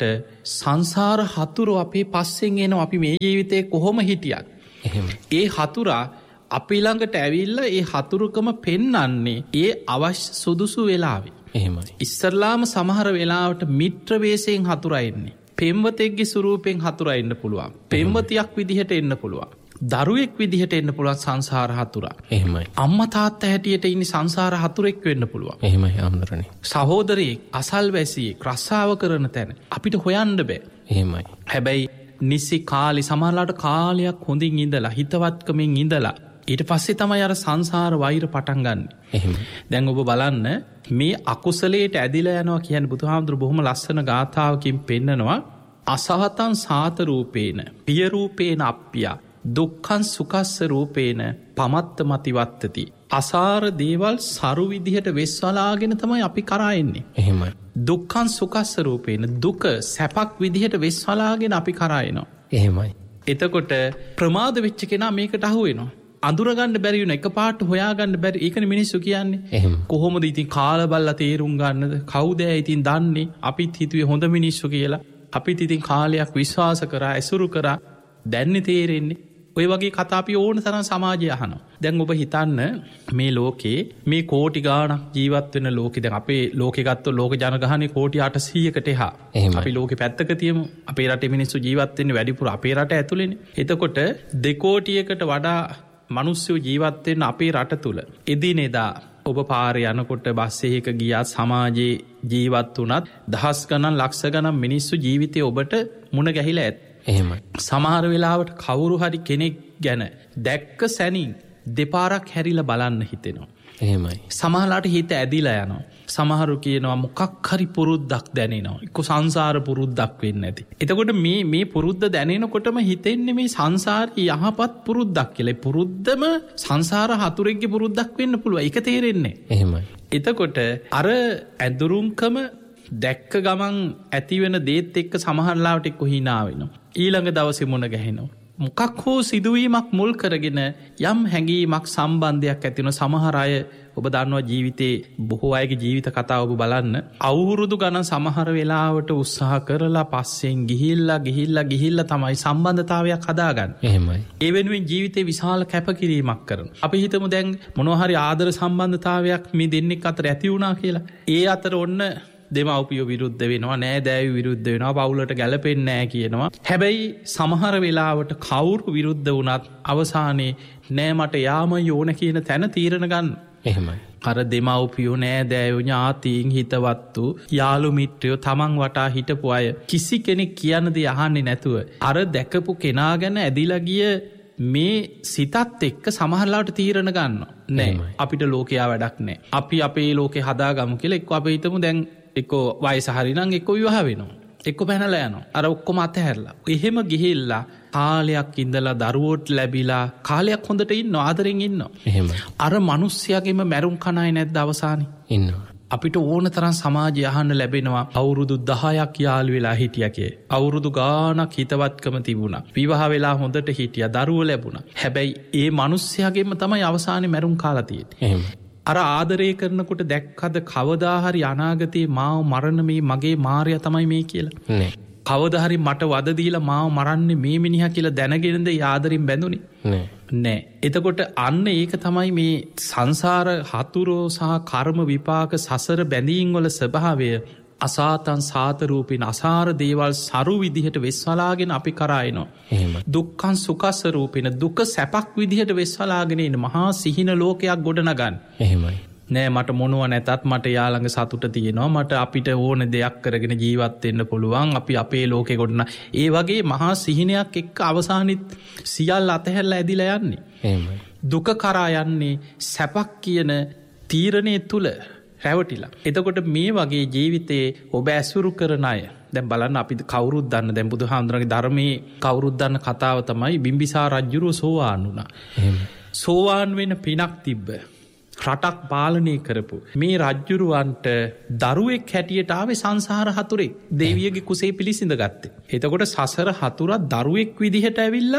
සංසාර හතුරු අපේ පස්සෙන් එනවා. අපි මේ ජීවිතේ කොහොම හිටියත්. එහෙම. ඒ හතුරා අපි ළඟට ඇවිල්ලා ඒ හතුරුකම පෙන්වන්නේ ඒ අවශ්‍ය සුදුසු වෙලාවේ. එහෙමයි. ඉස්සරලාම සමහර වෙලාවට මිත්‍ර වේශයෙන් හතුරා එන්නේ. පෙම්වතෙක්ගේ ස්වරූපෙන් හතුරා එන්න පුළුවන්. පෙම්වතියක් විදිහට එන්න පුළුවන්. දරුවෙක් විදිහට එන්න පුළුවන් සංසාර හතුරා. එහෙමයි. අම්මා තාත්තා හැටියට ඉන්නේ සංසාර හතුරෙක් වෙන්න පුළුවන්. එහෙමයි ආම්දරනේ. සහෝදරයෙක්, අසල්වැසියෙක්, රස්සාව කරන තැන අපිට හොයන්න බෑ. එහෙමයි. හැබැයි නිසි කාලේ සමහරලාට කාලයක් හොඳින් ඉඳලා හිතවත්කමින් ඉඳලා ඊට පස්සේ තමයි අර සංසාර වෛර පටන් ගන්න. එහෙමයි. දැන් ඔබ බලන්න මේ අකුසලයට ඇදිලා යනවා කියන්නේ බුදුහාමුදුරු බොහොම ලස්සන ගාථාවකින් පෙන්නනවා. අසහතං සාත රූපේන පිය රූපේන අප්පියා දුක්ඛං සුඛස්ස රූපේන පමත්ත මතිවත්තති. අසාර දේවල් සරු විදිහට වෙස්වලාගෙන තමයි අපි කරා එන්නේ. එහෙමයි. දුක්ඛං සුඛස්ස රූපේන දුක සැපක් විදිහට වෙස්වලාගෙන අපි කරා එනවා. එහෙමයි. එතකොට ප්‍රමාද වෙච්ච කෙනා මේකට අහු වෙනවා. අඳුරගන්න බැරි වෙන එකපාරට හොයාගන්න බැරි. ඒකනේ මිනිස්සු කියන්නේ. එහෙම. කොහොමද ඉතින් කාලා බල්ලා තේරුම් ගන්නද? කවුද ඉතින් දන්නේ? අපිත් හිතුවේ හොඳ මිනිස්සු කියලා. අපිත් ඉතින් කාලයක් විශ්වාස කරා, ඇසුරු කරා. දැන් තේරෙන්නේ ඔය වගේ කතා අපි ඕන තරම් සමාජය අහනවා. දැන් ඔබ හිතන්න මේ ලෝකේ මේ කෝටි ගාණක් ජීවත් වෙන ලෝකෙ දැන් අපේ ලෝකෙ ගත්තොත් ලෝක ජනගහනය කෝටි අටසීයකට එහා. අපි ලෝකෙ පැත්තක තියමු. අපේ රටේ මිනිස්සු ජීවත් වෙන්නේ වැඩිපුර අපේ රට ඇතුළේනේ. එතකොට දෙකෝටියකට වඩා මිනිස්සු ජීවත් වෙන අපේ රට තුල එදිනෙදා ඔබ පාරේ යනකොට බස් එකක ගියත් සමාජයේ ජීවත් වුණත් දහස් ගණන් ලක්ෂ ගණන් මිනිස්සු ජීවිතේ ඔබට මුණ ගැහිලා ඇත. එහෙමයි. සමහර වෙලාවට කවුරු හරි කෙනෙක් ගැන දැක්ක සැනින් දෙපාරක් හැරිලා බලන්න හිතෙනවා. එහෙමයි. සමහරලාට හිත ඇදිලා යනවා. සමහරු කියනවා මොකක් හරි පුරුද්දක් දැනෙනවා. එක්ක සංසාර පුරුද්දක් වෙන්නේ නැති. එතකොට මේ මේ පුරුද්ද දැනෙනකොටම හිතෙන්නේ මේ සංසාරේ යහපත් පුරුද්දක් කියලා. පුරුද්දම සංසාර හතුරෙක්ගේ පුරුද්දක් වෙන්න පුළුවන්. ඒක තේරෙන්නේ. එහෙමයි. එතකොට අර ඇඳුරුම්කම දැක්ක ගමන් ඇතිවෙන දේත් එක්ක සමහරලාවට එක්ක හිනා වෙනවා. ඊළඟ දවසේ මුණ ගැහෙනවා. මොකක් හෝ සිදුවීමක් මුල් කරගෙන යම් හැඟීමක් සම්බන්ධයක් ඇති වෙන සමහර අය ඔබ දන්නවා ජීවිතේ බොහෝ අයගේ ජීවිත කතාව ඔබ බලන්න අවුරුදු ගණන් සමහර වෙලාවට උත්සාහ කරලා පස්සෙන් ගිහිල්ලා ගිහිල්ලා ගිහිල්ලා තමයි සම්බන්ධතාවයක් හදාගන්නේ. එහෙමයි. ඒ වෙනුවෙන් ජීවිතේ විශාල කැපකිරීමක් කරනවා. අපි හිතමු දැන් මොනවා හරි ආදර සම්බන්ධතාවයක් මේ දෙන්නෙක් අතර ඇති වුණා කියලා. ඒ අතර ඔන්න දෙමව්පියෝ විරුද්ධ වෙනවා, නෑදෑයෝ විරුද්ධ වෙනවා, පවුලට ගැලපෙන්නේ නැහැ කියනවා. හැබැයි සමහර වෙලාවට කවුරු විරුද්ධ වුණත් අවසානයේ නෑ මට යාම ඕන කියන තැන තීරණ ගන්න. එහෙමයි. අර දෙමව්පියෝ නෑදෑයෝ ඥාතීන් හිතවත්තු යාළු මිත්‍රයෝ තමන් වටා හිටපු අය කිසි කෙනෙක් කියන දේ අහන්නේ නැතුව අර දැකපු කෙනා ගැන ඇදිලා ගිය මේ සිතත් එක්ක සමහරලාට තීරණ ගන්නවා. නෑ අපිට ලෝකයා වැඩක් නෑ. අපි අපේ ලෝකේ හදාගමු කියලා එක්ක අපි හිතමු දැන් එක්කෝ වයස හරිනම් එක්කෝ විවාහ වෙනවා. එක්කෝ පැනලා යනවා. අර ඔක්කොම අතහැරලා. එහෙම ගිහිල්ලා කාලයක් ඉඳලා දරුවෝට ලැබිලා කාලයක් හොඳට ඉන්නවා, ආදරෙන් ඉන්නවා. එහෙමයි. අර මිනිස්සයාගෙම මැරුම් කණයි නැද්ද අවසානේ? ඉන්නවා. අපිට ඕන තරම් සමාජය අහන්න ලැබෙනවා අවුරුදු දහයක් යාළු වෙලා හිටියකේ. අවුරුදු ගාණක් හිතවත්කම තිබුණා. විවාහ වෙලා හොඳට හිටියා, දරුවෝ ලැබුණා. හැබැයි ඒ මිනිස්සයාගෙම තමයි අවසානේ මැරුම් කාලා තියෙන්නේ. එහෙමයි. අර ආදරය කරනකොට දැක්කද කවදාහරි අනාගතයේ මාව මරණ මේ මගේ මාරයා තමයි මේ කියලා? නෑ. කවදාහරි මට වද දීලා මාව මරන්නේ මේ මිනිහා කියලා දැනගෙනද ඒ ආදරෙන් බැඳුනේ? නෑ. නෑ. එතකොට අන්න ඒක තමයි මේ සංසාර හතුරෝ සහ කර්ම විපාක සසර බැඳීම් වල ස්වභාවය. අසාතන් සාත රූපින් අසාර දේවල් සරු විදිහට වෙස්වලාගෙන අපි කරා එනවා. එහෙමයි. දුක්ඛං සුඛස්ස රූපින දුක සැපක් විදිහට වෙස්වලාගෙන ඉන්න මහා සිහින ලෝකයක් ගොඩනගන්න. එහෙමයි. නෑ මට මොනුව නැතත් මට යාළඟ සතුට තියෙනවා, මට අපිට ඕන දෙයක් කරගෙන ජීවත් වෙන්න පුළුවන්, අපි අපේ ලෝකෙ ගොඩන. ඒ වගේ මහා සිහිනයක් එක්ක අවසානෙත් සියල්ල අතහැරලා ඇදිලා යන්නේ. එහෙමයි. දුක කරා යන්නේ සැපක් කියන තීරණය තුල රැවටිලා. එතකොට මේ වගේ ජීවිතේ ඔබ ඇසුරු කරන අය දැන් බලන්න අපි කවුරුත් දන්න දැන් බුදුහාමුදුරන්ගේ ධර්මයේ කවුරුත් දන්න කතාව තමයි බිම්බිසාර රජුරෝ සෝවාන් වුණා. එහෙමයි. සෝවාන් වෙන පිනක් තිබ්බ. රටක් පාලනය කරපු මේ රජ්ජුරුවන්ට දරුවෙක් හැටියට ආවේ සංසාර හතුරෙක් දෙවියගේ කුසේ පිළිසිඳ ගත්තේ. එතකොට සසර හතුරා දරුවෙක් විදිහට ඇවිල්ලා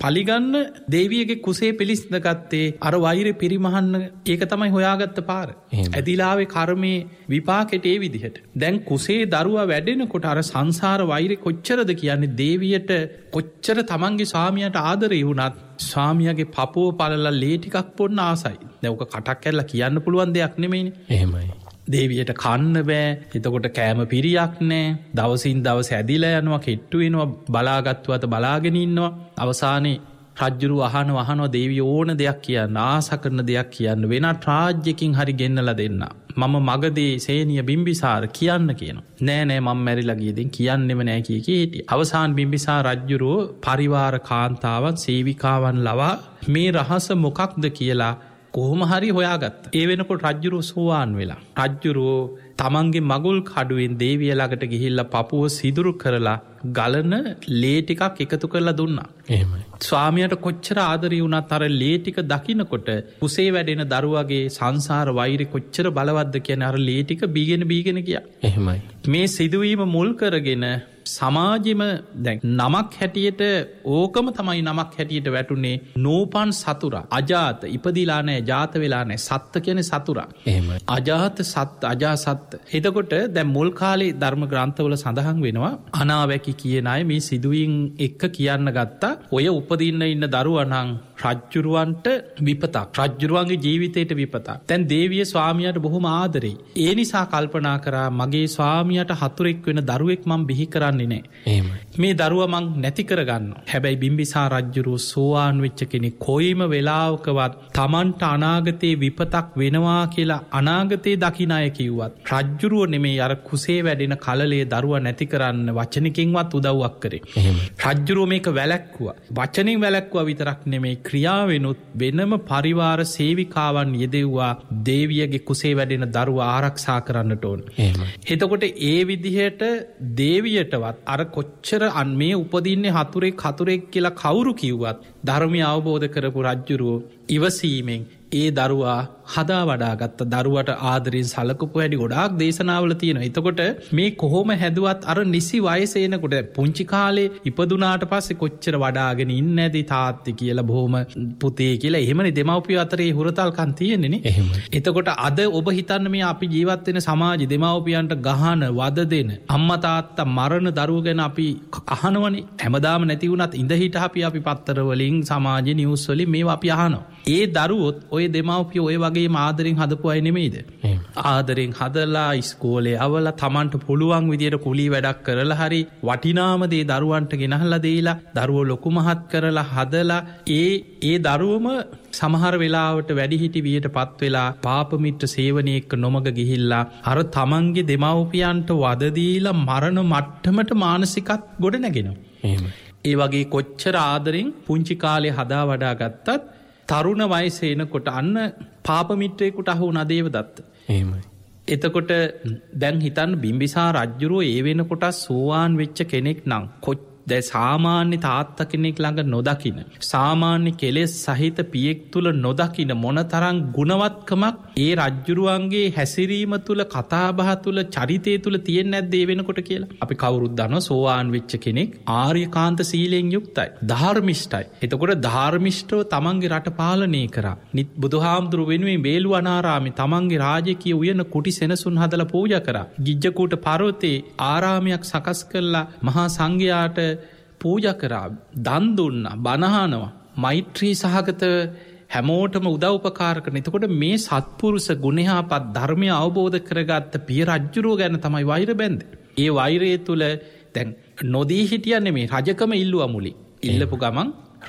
පලිගන්න දේවියගේ කුසේ පිළිස්ඳ ගත්තේ අර වෛරය පිරිමහන්න ඒක තමයි හොයාගත්ත පාර. ඇදිලාවේ කර්මය විපාකෙට ඒ විදිහට. දැන් කුසේ දරුවා වැඩෙනකොට අර සංසාර වෛරය කොච්චරද කියන්නේ දේවියට කොච්චර තමන්ගේ ස්වාමියට ආදරේ වුණත් ස්වාමියගේ පපුව පලලා ලේ ටිකක් පොන්න ආසයි. දැන් ඔක කටක් කැල්ලා කියන්න පුළුවන් දෙයක් නෙමෙයිනේ. එහෙමයි. දේවියට කන්න බෑ. එතකොට කෑම පිරියක් නෑ. දවසින් දවස ඇදිලා යනවා, කෙට්ටු වෙනවා, බලාගත්තුවත බලාගෙන ඉන්නවා. අවසානයේ රජ්ජුරුව අහන වහනවා දේවිය ඕන දෙයක් කියන්න, ආස කරන දෙයක් කියන්න, වෙනත් රාජ්‍යකින් හරි ගෙන්නලා දෙන්න. මම මගදී සේනිය බිම්බිසාර කියන්න කියනවා. නෑ නෑ මම මැරිලා ගියදින් කියන්නෙම නෑ කිය කී හිටියා. අවසාන බිම්බිසාර රජ්ජුරුව පරිවාර කාන්තාවන් සේවිකාවන් ලවා මේ රහස මොකක්ද කියලා කොහොම හරි හොයාගත්ත. ඒ වෙනකොට රජ්ජුරුව සෝවාන් වෙලා. රජ්ජුරුව තමන්ගේ මගුල් කඩුවෙන් දේවිය ළඟට ගිහිල්ලා පපුව සිදුරු කරලා ගලන ලේ ටිකක් එකතු කරලා දුන්නා. එහෙමයි. ස්වාමියට කොච්චර ආදරේ වුණත් අර ලේ ටික දකින්නකොට කුසේ වැඩෙන දරුවගේ සංසාර වෛරය කොච්චර බලවත්ද කියන අර ලේ ටික බීගෙන බීගෙන ගියා. එහෙමයි. මේ සිදුවීම මුල් කරගෙන සමාජෙම දැන් නමක් හැටියට ඕකම තමයි නමක් හැටියට වැටුනේ නෝපන් සතුරා. අජාත ඉපදිලා නැහැ, ජාත වෙලා නැහැ. සත්ත්‍ය කියන්නේ සතුරා. එහෙමයි. අජාත සත්ත්‍ය, අජාසත්ත්‍ය. එතකොට දැන් මුල් කාලේ ධර්ම ග්‍රන්ථවල සඳහන් වෙනවා අනාවැකි කියන අය මේ සිදුවීම් එක්ක කියන්න ගත්තා. ඔය උපදින්න ඉන්න දරුවා නම් රජ්ජුරුවන්ට විපතක්, රජ්ජුරුවන්ගේ ජීවිතයට විපතක්. දැන් දේවිය ස්වාමියාට බොහොම ආදරෙයි. ඒ නිසා කල්පනා කරා මගේ ස්වාමියාට හතුරෙක් වෙන දරුවෙක් මම බිහි කරන්නේ නැහැ. එහෙමයි. මේ දරුවා මං නැති කරගන්නවා. හැබැයි බිම්බිසාර රජ්ජුරුව සෝවාන් වෙච්ච කෙනෙක් කොයිම වෙලාවකවත් Tamanට අනාගතේ විපතක් වෙනවා කියලා අනාගතේ දකින්න අය කිව්වත් රජ්ජුරුව නෙමෙයි අර කුසේ වැඩෙන කලලේ දරුවා නැති කරන්න වචනකින්වත් උදව්වක් කරේ. එහෙමයි. රජ්ජුරුව මේක වැළැක්කුවා. වචනෙන් වැළැක්කුවා විතරක් නෙමෙයි ක්‍රියාවෙනුත් වෙනම පරිවාර සේවිකාවන් යෙදෙව්වා දේවියගේ කුසේ වැඩෙන දරුවා ආරක්ෂා කරන්නට ඕන. එහෙමයි. එතකොට ඒ විදිහට දේවියටවත් අර කොච්චර අන් මේ උපදින්නේ හතුරෙක් හතුරෙක් කියලා කවුරු කිව්වත් ධර්මය අවබෝධ කරපු රජ්ජුරුවෝ ඉවසීමෙන් ඒ දරුවා හදා වඩාගත්ත. දරුවට ආදරෙන් සලකපු හැටි ගොඩාක් දේශනාවල තියෙනවා. එතකොට මේ කොහොම හැදුවත් අර නිසි වයස එනකොට පුංචි කාලේ ඉපදුනාට පස්සේ කොච්චර වඩාගෙන ඉන්නේ නැති තාත්ති කියලා බොහොම පුතේ කියලා එහෙමනේ දෙමව්පියෝ අතරේ හුරතල්කම් තියෙන්නේ නේ. එහෙමයි. එතකොට අද ඔබ හිතන්න මේ අපි ජීවත් වෙන සමාජෙ දෙමව්පියන්ට ගහන වද දෙන අම්මා තාත්තා මරණ දරුවෝ ගැන අපි අහනවනේ. හැමදාම නැති වුණත් ඉඳ හිට අපි අපි පත්තර වලින් සමාජයේ නිවුස් වලින් මේවා අපි අහනවා. ඒ දරුවොත් ඔය දෙමව්පියෝ ඔය වගේ ආදරෙන් හදපු අය නෙමෙයිද? ආදරෙන් හදලා ඉස්කෝලේ අවලා Tamanට පුළුවන් විදියට කුලී වැඩක් කරලා හරි වටිනාම දේ දරුවන්ට ගෙනහලා දීලා දරුවෝ ලොකු මහත් කරලා හදලා ඒ ඒ දරුවම සමහර වෙලාවට වැඩිහිටි වියටපත් වෙලා පාප මිත්‍ර සේවනයේ එක්ක නොමග ගිහිල්ලා අර Tamanගේ දෙමව්පියන්ට වද දීලා මරණ මට්ටමට මානසිකත් ගොඩ නැගෙනවා. එහෙමයි. ඒ වගේ කොච්චර ආදරෙන් පුංචි කාලේ හදා වඩා ගත්තත් තරුණ වයසේ එනකොට අන්න පාප මිත්‍රයෙකුට අහු වුණා දේවදත්ත. එහෙමයි. එතකොට දැන් හිතන්න බිම්බිසාර රජ්ජුරුවෝ ඒ වෙනකොට සෝවාන් වෙච්ච කෙනෙක් නම් කොච්චර දැන් සාමාන්‍ය තාත්තා කෙනෙක් ළඟ නොදකින සාමාන්‍ය කෙලෙස් සහිත පියෙක් තුල නොදකින මොනතරම් ගුණවත්කමක් ඒ රජ්ජුරුවන්ගේ හැසිරීම තුල කතාබහ තුල චරිතය තුල තියෙන්නේ නැද්ද ඒ වෙනකොට කියලා. අපි කවුරුත් දන්නවා සෝවාන් වෙච්ච කෙනෙක් ආර්යකාන්ත සීලෙන් යුක්තයි, ධාර්මිෂ්ඨයි. එතකොට ධාර්මිෂ්ඨව තමන්ගේ රට පාලනය කරා. බුදුහාමුදුරු වෙනුවෙන් වේළුවනාරාමේ තමන්ගේ රාජකීය උයන කුටි සෙනසුන් හදලා පූජා කරා. ගිජ්ජකූට පර්වතේ ආරාමයක් සකස් කළා මහා සංඝයාට පූජා කරා, දන් දුන්නා, බණ අහනවා, මෛත්‍රී සහගත හැමෝටම උදව්පකාර කරන. එතකොට මේ සත්පුරුෂ ගුණයාපත් ධර්මය අවබෝධ කරගත්ත පිය රජ්ජුරුව ගැන තමයි වෛර බැන්දේ. ඒ වෛරය තුල දැන් නොදී හිටියන්නේ මේ රජකම ඉල්ලුවා මුලින්. ඉල්ලපු ගමන්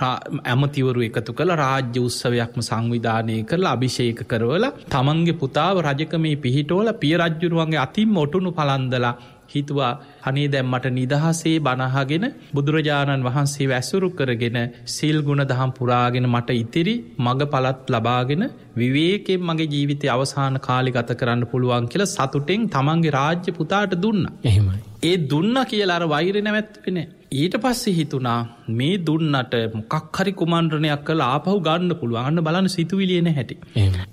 ඇමතිවරු එකතු කළ රාජ්‍ය උත්සවයක්ම සංවිධානය කරලා අභිෂේක කරවලා තමන්ගේ පුතාව රජකමේ පිහිටෝලා පිය රජ්ජුරුවන්ගේ අතින් ඔටුනු පලන්දලා හිතුවා අනේ දැන් මට නිදහසේ බණහගෙන බුදුරජාණන් වහන්සේ වැසුරු කරගෙන සීල් ගුණ දහම් පුරාගෙන මට ඉතිරි මඟ පලත් ලබාගෙන විවේකයෙන් මගේ ජීවිතය අවසාන කාලේ ගත කරන්න පුළුවන් කියලා සතුටෙන් තමන්ගේ රාජ්‍ය පුතාට දුන්නා. එහෙමයි. ඒ දුන්නා කියලා අර වෛරය නැවැත්තුවේ නෑ. ඊට පස්සේ හිතුණා මේ දුන්නට මොකක් හරි කුමන්ත්‍රණයක් කළා ආපහු ගන්න පුළුවන්. අන්න බලන්න සිතුවිලි එන හැටි.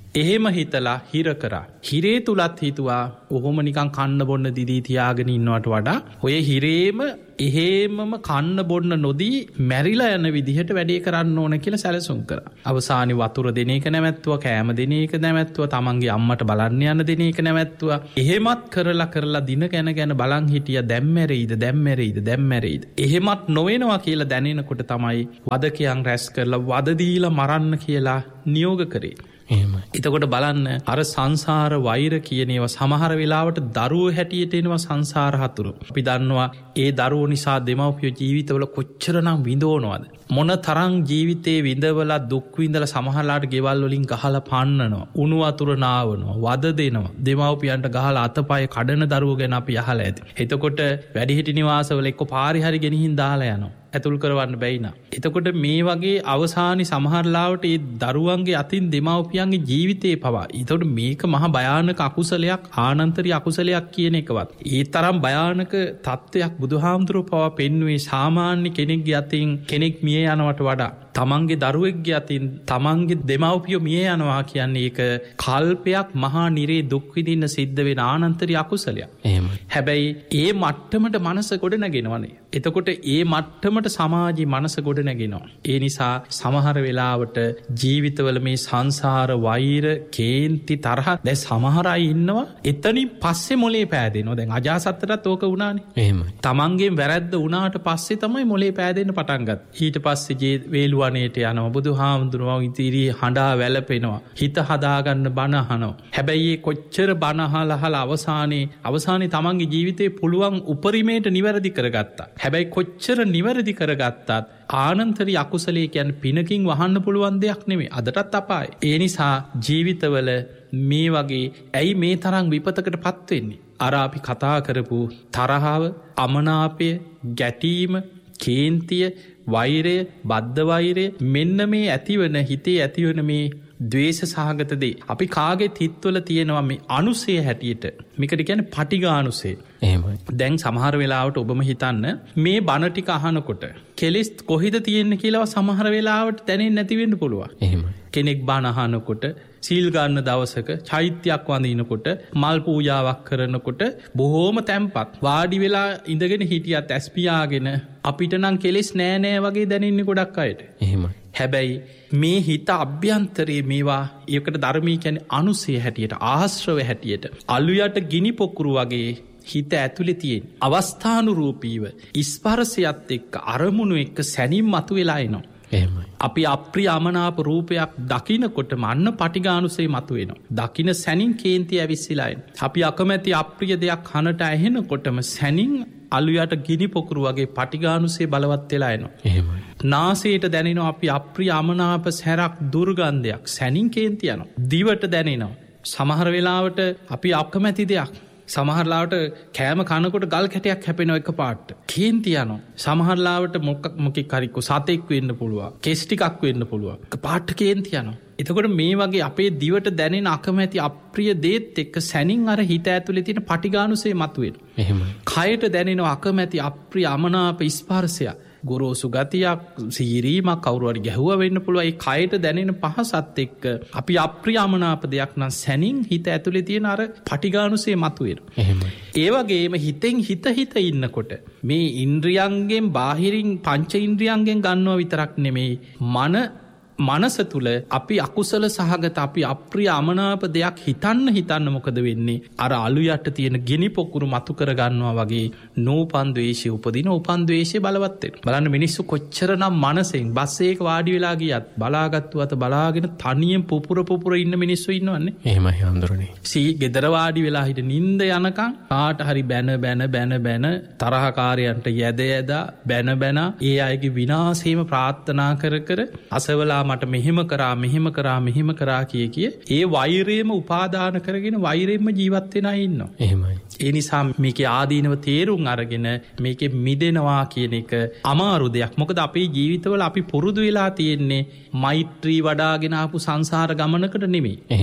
එහෙම හිතලා හිර කරා. හිරේ තුලත් හිතුවා ඔහොම නිකන් කන්න බොන්න දිදී තියාගෙන ඉන්නවට වඩා ඔය හිරේම එහෙමම කන්න බොන්න නොදී මැරිලා යන විදිහට වැඩේ කරන්න ඕන කියලා සැලසුම් කරා. අවසානයේ වතුර දෙන එක නැවැත්තුවා, කෑම දෙන එක නැවැත්තුවා, තමන්ගේ අම්මට බලන්න යන දෙන එක නැවැත්තුවා. එහෙමත් කරලා කරලා දින ගැන ගැන බලන් හිටියා දැන් මැරෙයිද දැන් මැරෙයිද දැන් මැරෙයිද. එහෙමත් නොවෙනවා කියලා දැනෙනකොට තමයි වදකයන් රැස් කරලා වද දීලා මරන්න කියලා නියෝග කරේ. එහෙමයි. එතකොට බලන්න අර සංසාර වෛර කියන ඒවා සමහර වෙලාවට දරුවෝ හැටියට එනවා සංසාර හතුරු. අපි දන්නවා ඒ දරුවෝ නිසා දෙමව්පියෝ ජීවිතවල කොච්චරනම් විඳවනවද? මොන තරම් ජීවිතේ විඳවලා දුක් විඳලා සමහරලාට ගෙවල් වලින් ගහලා පන්නනවා, උණු වතුර නාවනවා, වද දෙනවා. දෙමව්පියන්ට ගහලා අතපය කඩන දරුවෝ ගැන අපි අහලා ඇති. එතකොට වැඩිහිටි නිවාසවල එක්ක පාරි හරි ගෙනihin දාලා යනවා. ඇතුල් කරවන්න බැයිනා. එතකොට මේ වගේ අවසානි සමහරලාවට ඒ දරුවන්ගේ අතින් දෙමව්පියන්ගේ ජීවිතේ පවා. එතකොට මේක මහා භයානක අකුසලයක්, ආනන්තරී අකුසලයක් කියන එකවත්. ඒ තරම් භයානක තත්ත්වයක් බුදුහාමුදුරුවෝ පවා පෙන්වුවේ සාමාන්‍ය කෙනෙක්ගේ අතින් කෙනෙක් මිය යනවට වඩා තමන්ගේ දරුවෙක්ගේ අතින් තමන්ගේ දෙමව්පියෝ මිය යනවා කියන්නේ ඒක කල්පයක් මහා නිරේ දුක් විඳින්න සිද්ධ වෙන ආනන්තරී අකුසලයක්. එහෙමයි. හැබැයි ඒ මට්ටමට මනස ගොඩ නැගෙනවනේ. එතකොට ඒ මට්ටමට සමාජී මනස ගොඩ නැගෙනවා. ඒ නිසා සමහර වෙලාවට ජීවිතවල මේ සංසාර වෛර කේන්ති තරහ දැන් සමහර අය ඉන්නවා එතනින් පස්සේ මොලේ පෑදෙනවා. දැන් අජාසත්තටත් ඕක වුණානේ. එහෙමයි. තමන්ගේ වැරද්ද වුණාට පස්සේ තමයි මොලේ පෑදෙන්න පටන් ගත්තේ. ඊට පස්සේ ජී වේලුවනේට යනවා. බුදුහාමුදුරුවෝ ඉතිරි හඬා වැළපෙනවා. හිත හදාගන්න බණ අහනවා. හැබැයි ඒ කොච්චර බණ අහලා අහලා අවසානයේ අවසානයේ තමන්ගේ ජීවිතේ පුළුවන් උපරිමයට නිවැරදි කරගත්තා. හැබැයි කොච්චර නිවැරදි කරගත්තත් ආනන්තරී අකුසලයේ කියන්නේ පිනකින් වහන්න පුළුවන් දෙයක් නෙමෙයි. අදටත් අපායයි. ඒ නිසා ජීවිතවල මේ වගේ ඇයි මේ තරම් විපතකටපත් වෙන්නේ? අර අපි කතා කරපු තරහව, අමනාපය, ගැටීම, කේන්තිය, වෛරය, බද්ධ වෛරය මෙන්න මේ ඇතිවන හිතේ ඇතිවන මේ ද්වේෂ සහගත දේ අපි කාගේ හිතවල තියෙනවා මේ අනුසය හැටියට. මේකට කියන්නේ පටිඝානුසය. එහෙමයි. දැන් සමහර වෙලාවට ඔබම හිතන්න මේ බණ ටික අහනකොට කෙලෙස් කොහෙද තියෙන්නේ කියලා සමහර වෙලාවට දැනෙන්නේ නැති වෙන්න පුළුවන්. එහෙමයි. කෙනෙක් බණ අහනකොට සීල් ගන්න දවසක චෛත්‍යයක් වඳිනකොට මල් පූජාවක් කරනකොට බොහෝම තැම්පත් වාඩි වෙලා ඉඳගෙන හිටියත් ඇස් පියාගෙන අපිට නම් කෙලෙස් නෑ නෑ වගේ දැනෙන්නේ ගොඩක් අයට. එහෙමයි. හැබැයි මේ හිත අභ්‍යන්තරයේ මේවා ඒකට ධර්මී කියන්නේ අනුසය හැටියට, ආශ්‍රව හැටියට, අලුයට ගිනි පොකුරු වගේ හිත ඇතුලේ තියෙන අවස්ථානුරූපීව ස්පර්ශයත් එක්ක අරමුණු එක්ක සැනින් මතුවලා එනවා. එහෙමයි. අපි අප්‍රිය අමනාප රූපයක් දකිනකොට මන්න පටිඝානුසය මතුවෙනවා. දකින සැනින් කේන්තිය ඇවිස්සලා එනවා. අපි අකමැති අප්‍රිය දෙයක් කනට ඇහෙනකොටම සැනින් අලුයට ගිනි පොකුරු වගේ පටිඝානුසය බලවත් වෙලා එනවා. එහෙමයි. නාසයට දැනෙනවා අපි අප්‍රිය අමනාප සැරක් දුර්ගන්ධයක් සැනින් කේන්තිය යනවා. දිවට දැනෙනවා. සමහර වෙලාවට අපි අකමැති දෙයක් සමහරලාවට කෑම කනකොට ගල් කැටයක් හැපෙනවා එකපාරට. කේන්ති යනවා. සමහරලාවට මොකක් මොකෙක් හරි සතෙක් වෙන්න පුළුවන්. කෙස් ටිකක් වෙන්න පුළුවන්. එකපාරට කේන්ති යනවා. එතකොට මේ වගේ අපේ දිවට දැනෙන අකමැති අප්‍රිය දේත් එක්ක සැනින් අර හිත ඇතුලේ තියෙන පටිඝානුසය මතුවෙනවා. එහෙමයි. කයට දැනෙන අකමැති අප්‍රිය අමනාප ස්පර්ශය ගොරෝසු ගතියක්, සීරීමක් කවුරු හරි ගැහුවා වෙන්න පුළුවන්. ඒ කයට දැනෙන පහසත් එක්ක අපි අප්‍රිය අමනාප දෙයක් නම් සැනින් හිත ඇතුලේ තියෙන අර පටිඝානුසය මතුවෙනවා. එහෙමයි. ඒ වගේම හිතෙන් හිත හිත ඉන්නකොට මේ ඉන්ද්‍රියයන්ගෙන් බාහිරින් පංච ඉන්ද්‍රියයන්ගෙන් ගන්නවා විතරක් නෙමෙයි මන මනස තුල අපි අකුසල සහගත අපි අප්‍රිය අමනාප දෙයක් හිතන්න හිතන්න මොකද වෙන්නේ? අර අලු යට තියෙන ගිනි පොකුරු මතු කර ගන්නවා වගේ නෝපන් ද්වේෂය උපදින උපන් ද්වේෂය බලවත් වෙනවා. බලන්න මිනිස්සු කොච්චරනම් මනසෙන් බස් එකක වාඩි වෙලා ගියත් බලාගත්තු අත බලාගෙන තනියෙන් පුපුර පුපුර ඉන්න මිනිස්සු ඉන්නවන්නේ. එහෙමයි හඳුරන්නේ. සී ගෙදර වාඩි වෙලා හිට නිින්ද යනකම් කාට හරි බැන බැන බැන බැන තරහකාරයන්ට යැද යදා බැන බැන ඒ අයගේ විනාශයම ප්‍රාර්ථනා කර කර අසවලා මට මෙහෙම කරා මෙහෙම කරා මෙහෙම කරා කිය කිය ඒ වෛරයම උපාදාන කරගෙන වෛරයෙන්ම ජීවත් වෙන අය ඉන්නවා. එහෙමයි. ඒ නිසා මේකේ ආදීනව තේරුම් අරගෙන මේකේ මිදෙනවා කියන එක අමාරු දෙයක්. මොකද අපේ ජීවිතවල අපි පුරුදු වෙලා තියෙන්නේ මෛත්‍රී වඩාගෙන ආපු සංසාර ගමනකට නෙමෙයි. එහෙමයි.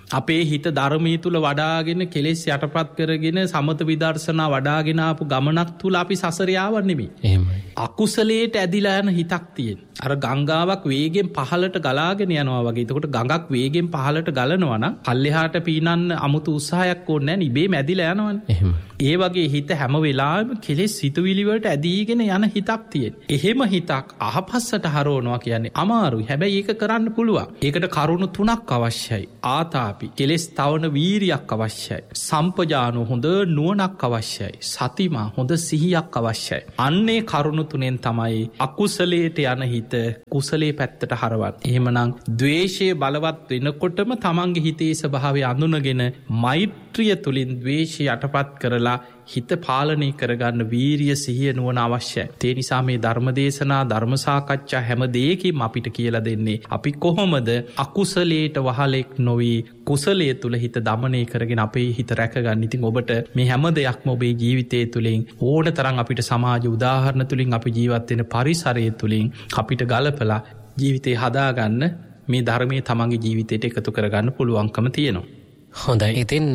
අපේ හිත ධර්මයේ තුල වඩාගෙන කෙලෙස් යටපත් කරගෙන සමත විදර්ශනා වඩාගෙන ආපු ගමනක් තුල අපි සසරේ ආව නෙමෙයි. එහෙමයි. අකුසලයට ඇදිලා යන හිතක් තියෙන. අර ගංගාවක් වේගෙන් පහළට ගලාගෙන යනවා වගේ. එතකොට ගඟක් වේගෙන් පහළට ගලනවා නම් පල්ලෙහාට පීනන්න අමුතු උත්සාහයක් ඕනේ නැහැ. ඉබේම ඇදිලා යනවනේ. එහෙමයි. ඒ වගේ හිත හැම වෙලාවෙම කෙලෙස් සිතුවිලි වලට ඇදීගෙන යන හිතක් තියෙන. එහෙම හිතක් අහපස්සට හරවනවා කියන්නේ අමාරුයි. හැබැයි ඒක කරන්න පුළුවන්. ඒකට කරුණු තුනක් අවශ්‍යයි. ආතාපි, කෙලෙස් තවන වීරියක් අවශ්‍යයි. සම්පජානෝ, හොඳ නුවණක් අවශ්‍යයි. සතිමා, හොඳ සිහියක් අවශ්‍යයි. අන්නේ කරුණු තුනෙන් තමයි අකුසලයට යන හිත කුසලයේ පැත්තට හරවන්නේ. එහෙමනම් ද්වේෂය බලවත් වෙනකොටම තමන්ගේ හිතේ ස්වභාවය අඳුනගෙන මෛත්‍රිය තුලින් ද්වේෂය යටපත් කරලා හිත පාලනය කරගන්න වීරිය, සිහිය, නුවණ අවශ්‍යයි. ඒ නිසා මේ ධර්මදේශනා, ධර්ම සාකච්ඡා හැම දෙයකින්ම අපිට කියලා දෙන්නේ අපි කොහොමද අකුසලයට වහලෙක් නොවි කුසලයේ තුල හිත දමනය කරගෙන අපේ හිත රැකගන්න. ඉතින් ඔබට මේ හැම දෙයක්ම ඔබේ ජීවිතය තුලින් ඕන තරම් අපිට සමාජ උදාහරණ තුලින් අපි ජීවත් වෙන පරිසරය තුලින් අපිට ගලපලා ජීවිතේ හදාගන්න මේ ධර්මයේ තමන්ගේ ජීවිතයට එකතු කරගන්න පුළුවන්කම තියෙනවා. හොඳයි. ඉතින්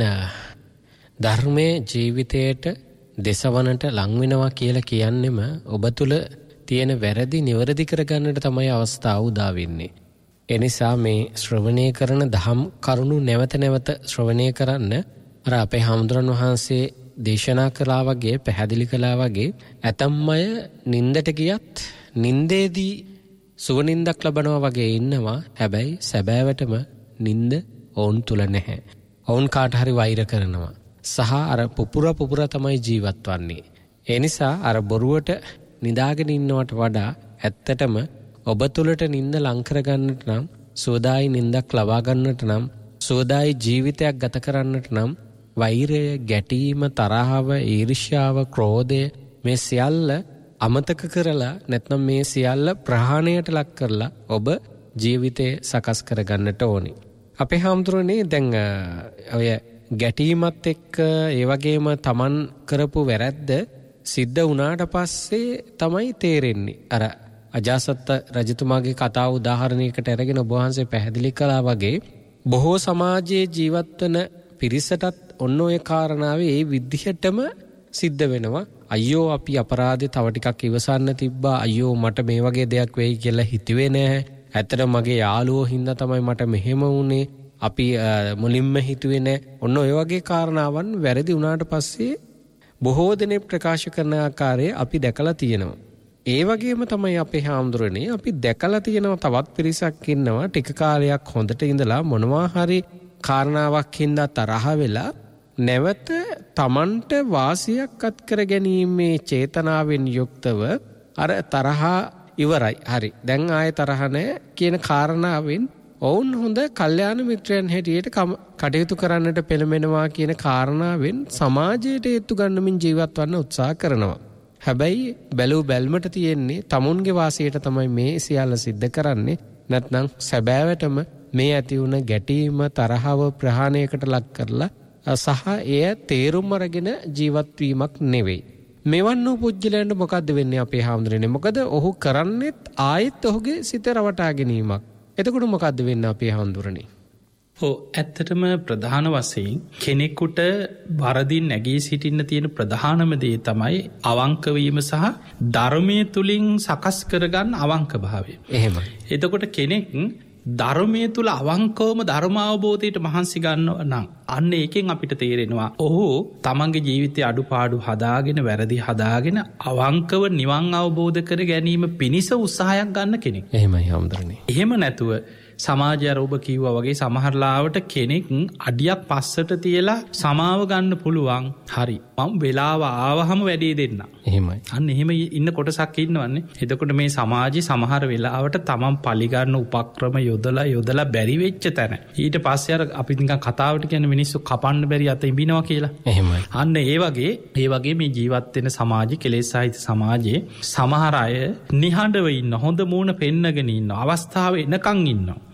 ධර්මයේ ජීවිතයට දෙසවනට ලංවෙනවා කියලා කියන්නෙම ඔබ තුළ තියෙන වැරදි නිවැරදි කරගන්නට තමයි අවස්ථාව උදා වෙන්නේ. එනිසා මේ ශ්‍රවණය කරන දහම් කරුණු නැවත නැවත ශ්‍රවණය කරන්න අර අපේ හාමුදුරන් වහන්සේ දේශනා කළා වගේ, පැහැදිලි කළා වගේ ඇතම් අය නින්දට ගියත් නින්දේදී සුවනින්දක් ලබනවා වගේ ඉන්නවා. හැබැයි සැබෑවටම නින්ද ඔවුන් තුල නැහැ. ඔවුන් කාට හරි වෛර කරනවා. සහ අර පුපුර පුපුර තමයි ජීවත් වන්නේ. ඒ නිසා අර බොරුවට නිදාගෙන ඉන්නවට වඩා ඇත්තටම ඔබ තුළට නින්ද ලං කරගන්නට නම්, සෝදායි නින්දක් ලබා ගන්නට නම්, සෝදායි ජීවිතයක් ගත කරන්නට නම් වෛරය, ගැටීම, තරහව, ඊර්ෂ්‍යාව, ක්‍රෝධය මේ සියල්ල අමතක කරලා නැත්නම් මේ සියල්ල ප්‍රහාණයට ලක් කරලා ඔබ ජීවිතේ සකස් කරගන්නට ඕනේ. අපේ හාමුදුරනේ දැන් ඔය ගැටීමත් එක්ක ඒ වගේම තමන් කරපු වැරැද්ද සිද්ධ වුණාට පස්සේ තමයි තේරෙන්නේ. අර අජාසත් රජතුමාගේ කතාව උදාහරණයකට අරගෙන ඔබ වහන්සේ පැහැදිලි කළා වගේ බොහෝ සමාජයේ ජීවත් වෙන පිරිසටත් ඔන්න ඔය කාරණාවේ ඒ විදිහටම සිද්ධ වෙනවා. අයියෝ අපි අපරාධේ තව ටිකක් ඉවසන්න තිබ්බා. අයියෝ මට මේ වගේ දෙයක් වෙයි කියලා හිතුවේ නෑ. ඇත්තට මගේ යාළුවෝ හින්දා තමයි මට මෙහෙම වුනේ. අපි මුලින්ම හිතුවේ නෑ. ඔන්න ඔය වගේ කාරණාවන් වැරදි වුණාට පස්සේ බොහෝ දෙනෙක් ප්‍රකාශ කරන ආකාරය අපි දැකලා තියෙනවා. ඒ වගේම තමයි අපේ හාමුදුරනේ අපි දැකලා තියෙනවා තවත් පිරිසක් ඉන්නවා ටික කාලයක් හොඳට ඉඳලා මොනවා හරි කාරණාවක් හින්දා තරහ වෙලා නැවත තමන්ට වාසියක් අත් කර ගැනීමේ චේතනාවෙන් යුක්තව අර තරහා ඉවරයි. හරි. දැන් ආයේ තරහ නැහැ කියන කාරණාවෙන් ඔවුන් හොඳ කල්යාණ මිත්‍රයන් හැටියට කටයුතු කරන්නට පෙළඹෙනවා කියන කාරණාවෙන් සමාජයට ඒත්තු ගන්නමින් ජීවත් වන්න උත්සාහ කරනවා. හැබැයි බැලූ බැල්මට තියෙන්නේ තමුන්ගේ වාසියට තමයි මේ සියල්ල සිද්ධ කරන්නේ. නැත්නම් සැබෑවටම මේ ඇති වුණ ගැටීම, තරහව ප්‍රහාණයකට ලක් කරලා සහ එය තේරුම් අරගෙන ජීවත් වීමක් නෙවෙයි. මෙවන් වූ පුජ්‍යලයන්ට මොකද්ද වෙන්නේ අපේ හාමුදුරනේ? මොකද ඔහු කරන්නේත් ආයෙත් ඔහුගේ සිත රවටා ගැනීමක්. එතකොට මොකද්ද වෙන්නේ අපේ හාමුදුරනේ? ඔව් ඇත්තටම ප්‍රධාන වශයෙන් කෙනෙකුට වරදින් නැගී සිටින්න තියෙන ප්‍රධානම දේ තමයි අවංක වීම සහ ධර්මයේ තුලින් සකස් කරගන්න අවංක භාවය. එහෙමයි. එතකොට කෙනෙක් ධර්මයේ තුල අවංකවම ධර්ම අවබෝධයට මහන්සි ගන්නවා නම් අන්න ඒකෙන් අපිට තේරෙනවා ඔහු තමන්ගේ ජීවිතයේ අඩුපාඩු හදාගෙන වැරදි හදාගෙන අවංකව නිවන් අවබෝධ කර ගැනීම පිණිස උත්සාහයක් ගන්න කෙනෙක්. එහෙමයි හාමුදුරනේ. එහෙම නැතුව සමාජය අර ඔබ කිව්වා වගේ සමහරලාවට කෙනෙක් අඩියක් පස්සට තියලා සමාව ගන්න පුළුවන්. හරි මම වෙලාව ආවහම වැඩේ දෙන්න. එහෙමයි. අන්න එහෙම ඉන්න කොටසක් ඉන්නවන්නේ. එතකොට මේ සමාජයේ සමහර වෙලාවට තමන් පලිගන්න උපක්‍රම යොදලා යොදලා බැරි වෙච්ච තැන ඊට පස්සේ අර අපි නිකන් කතාවට කියන්නේ මිනිස්සු කපන්න බැරි අත ඉඹිනවා කියලා. එහෙමයි. අන්න ඒ වගේ ඒ වගේ මේ ජීවත් වෙන සමාජයේ කෙලෙස් සහිත සමාජයේ සමහර අය නිහඬව ඉන්න හොඳ මූණ පෙන්නගෙන ඉන්න අවස්ථාව එනකන් ඉන්නවා.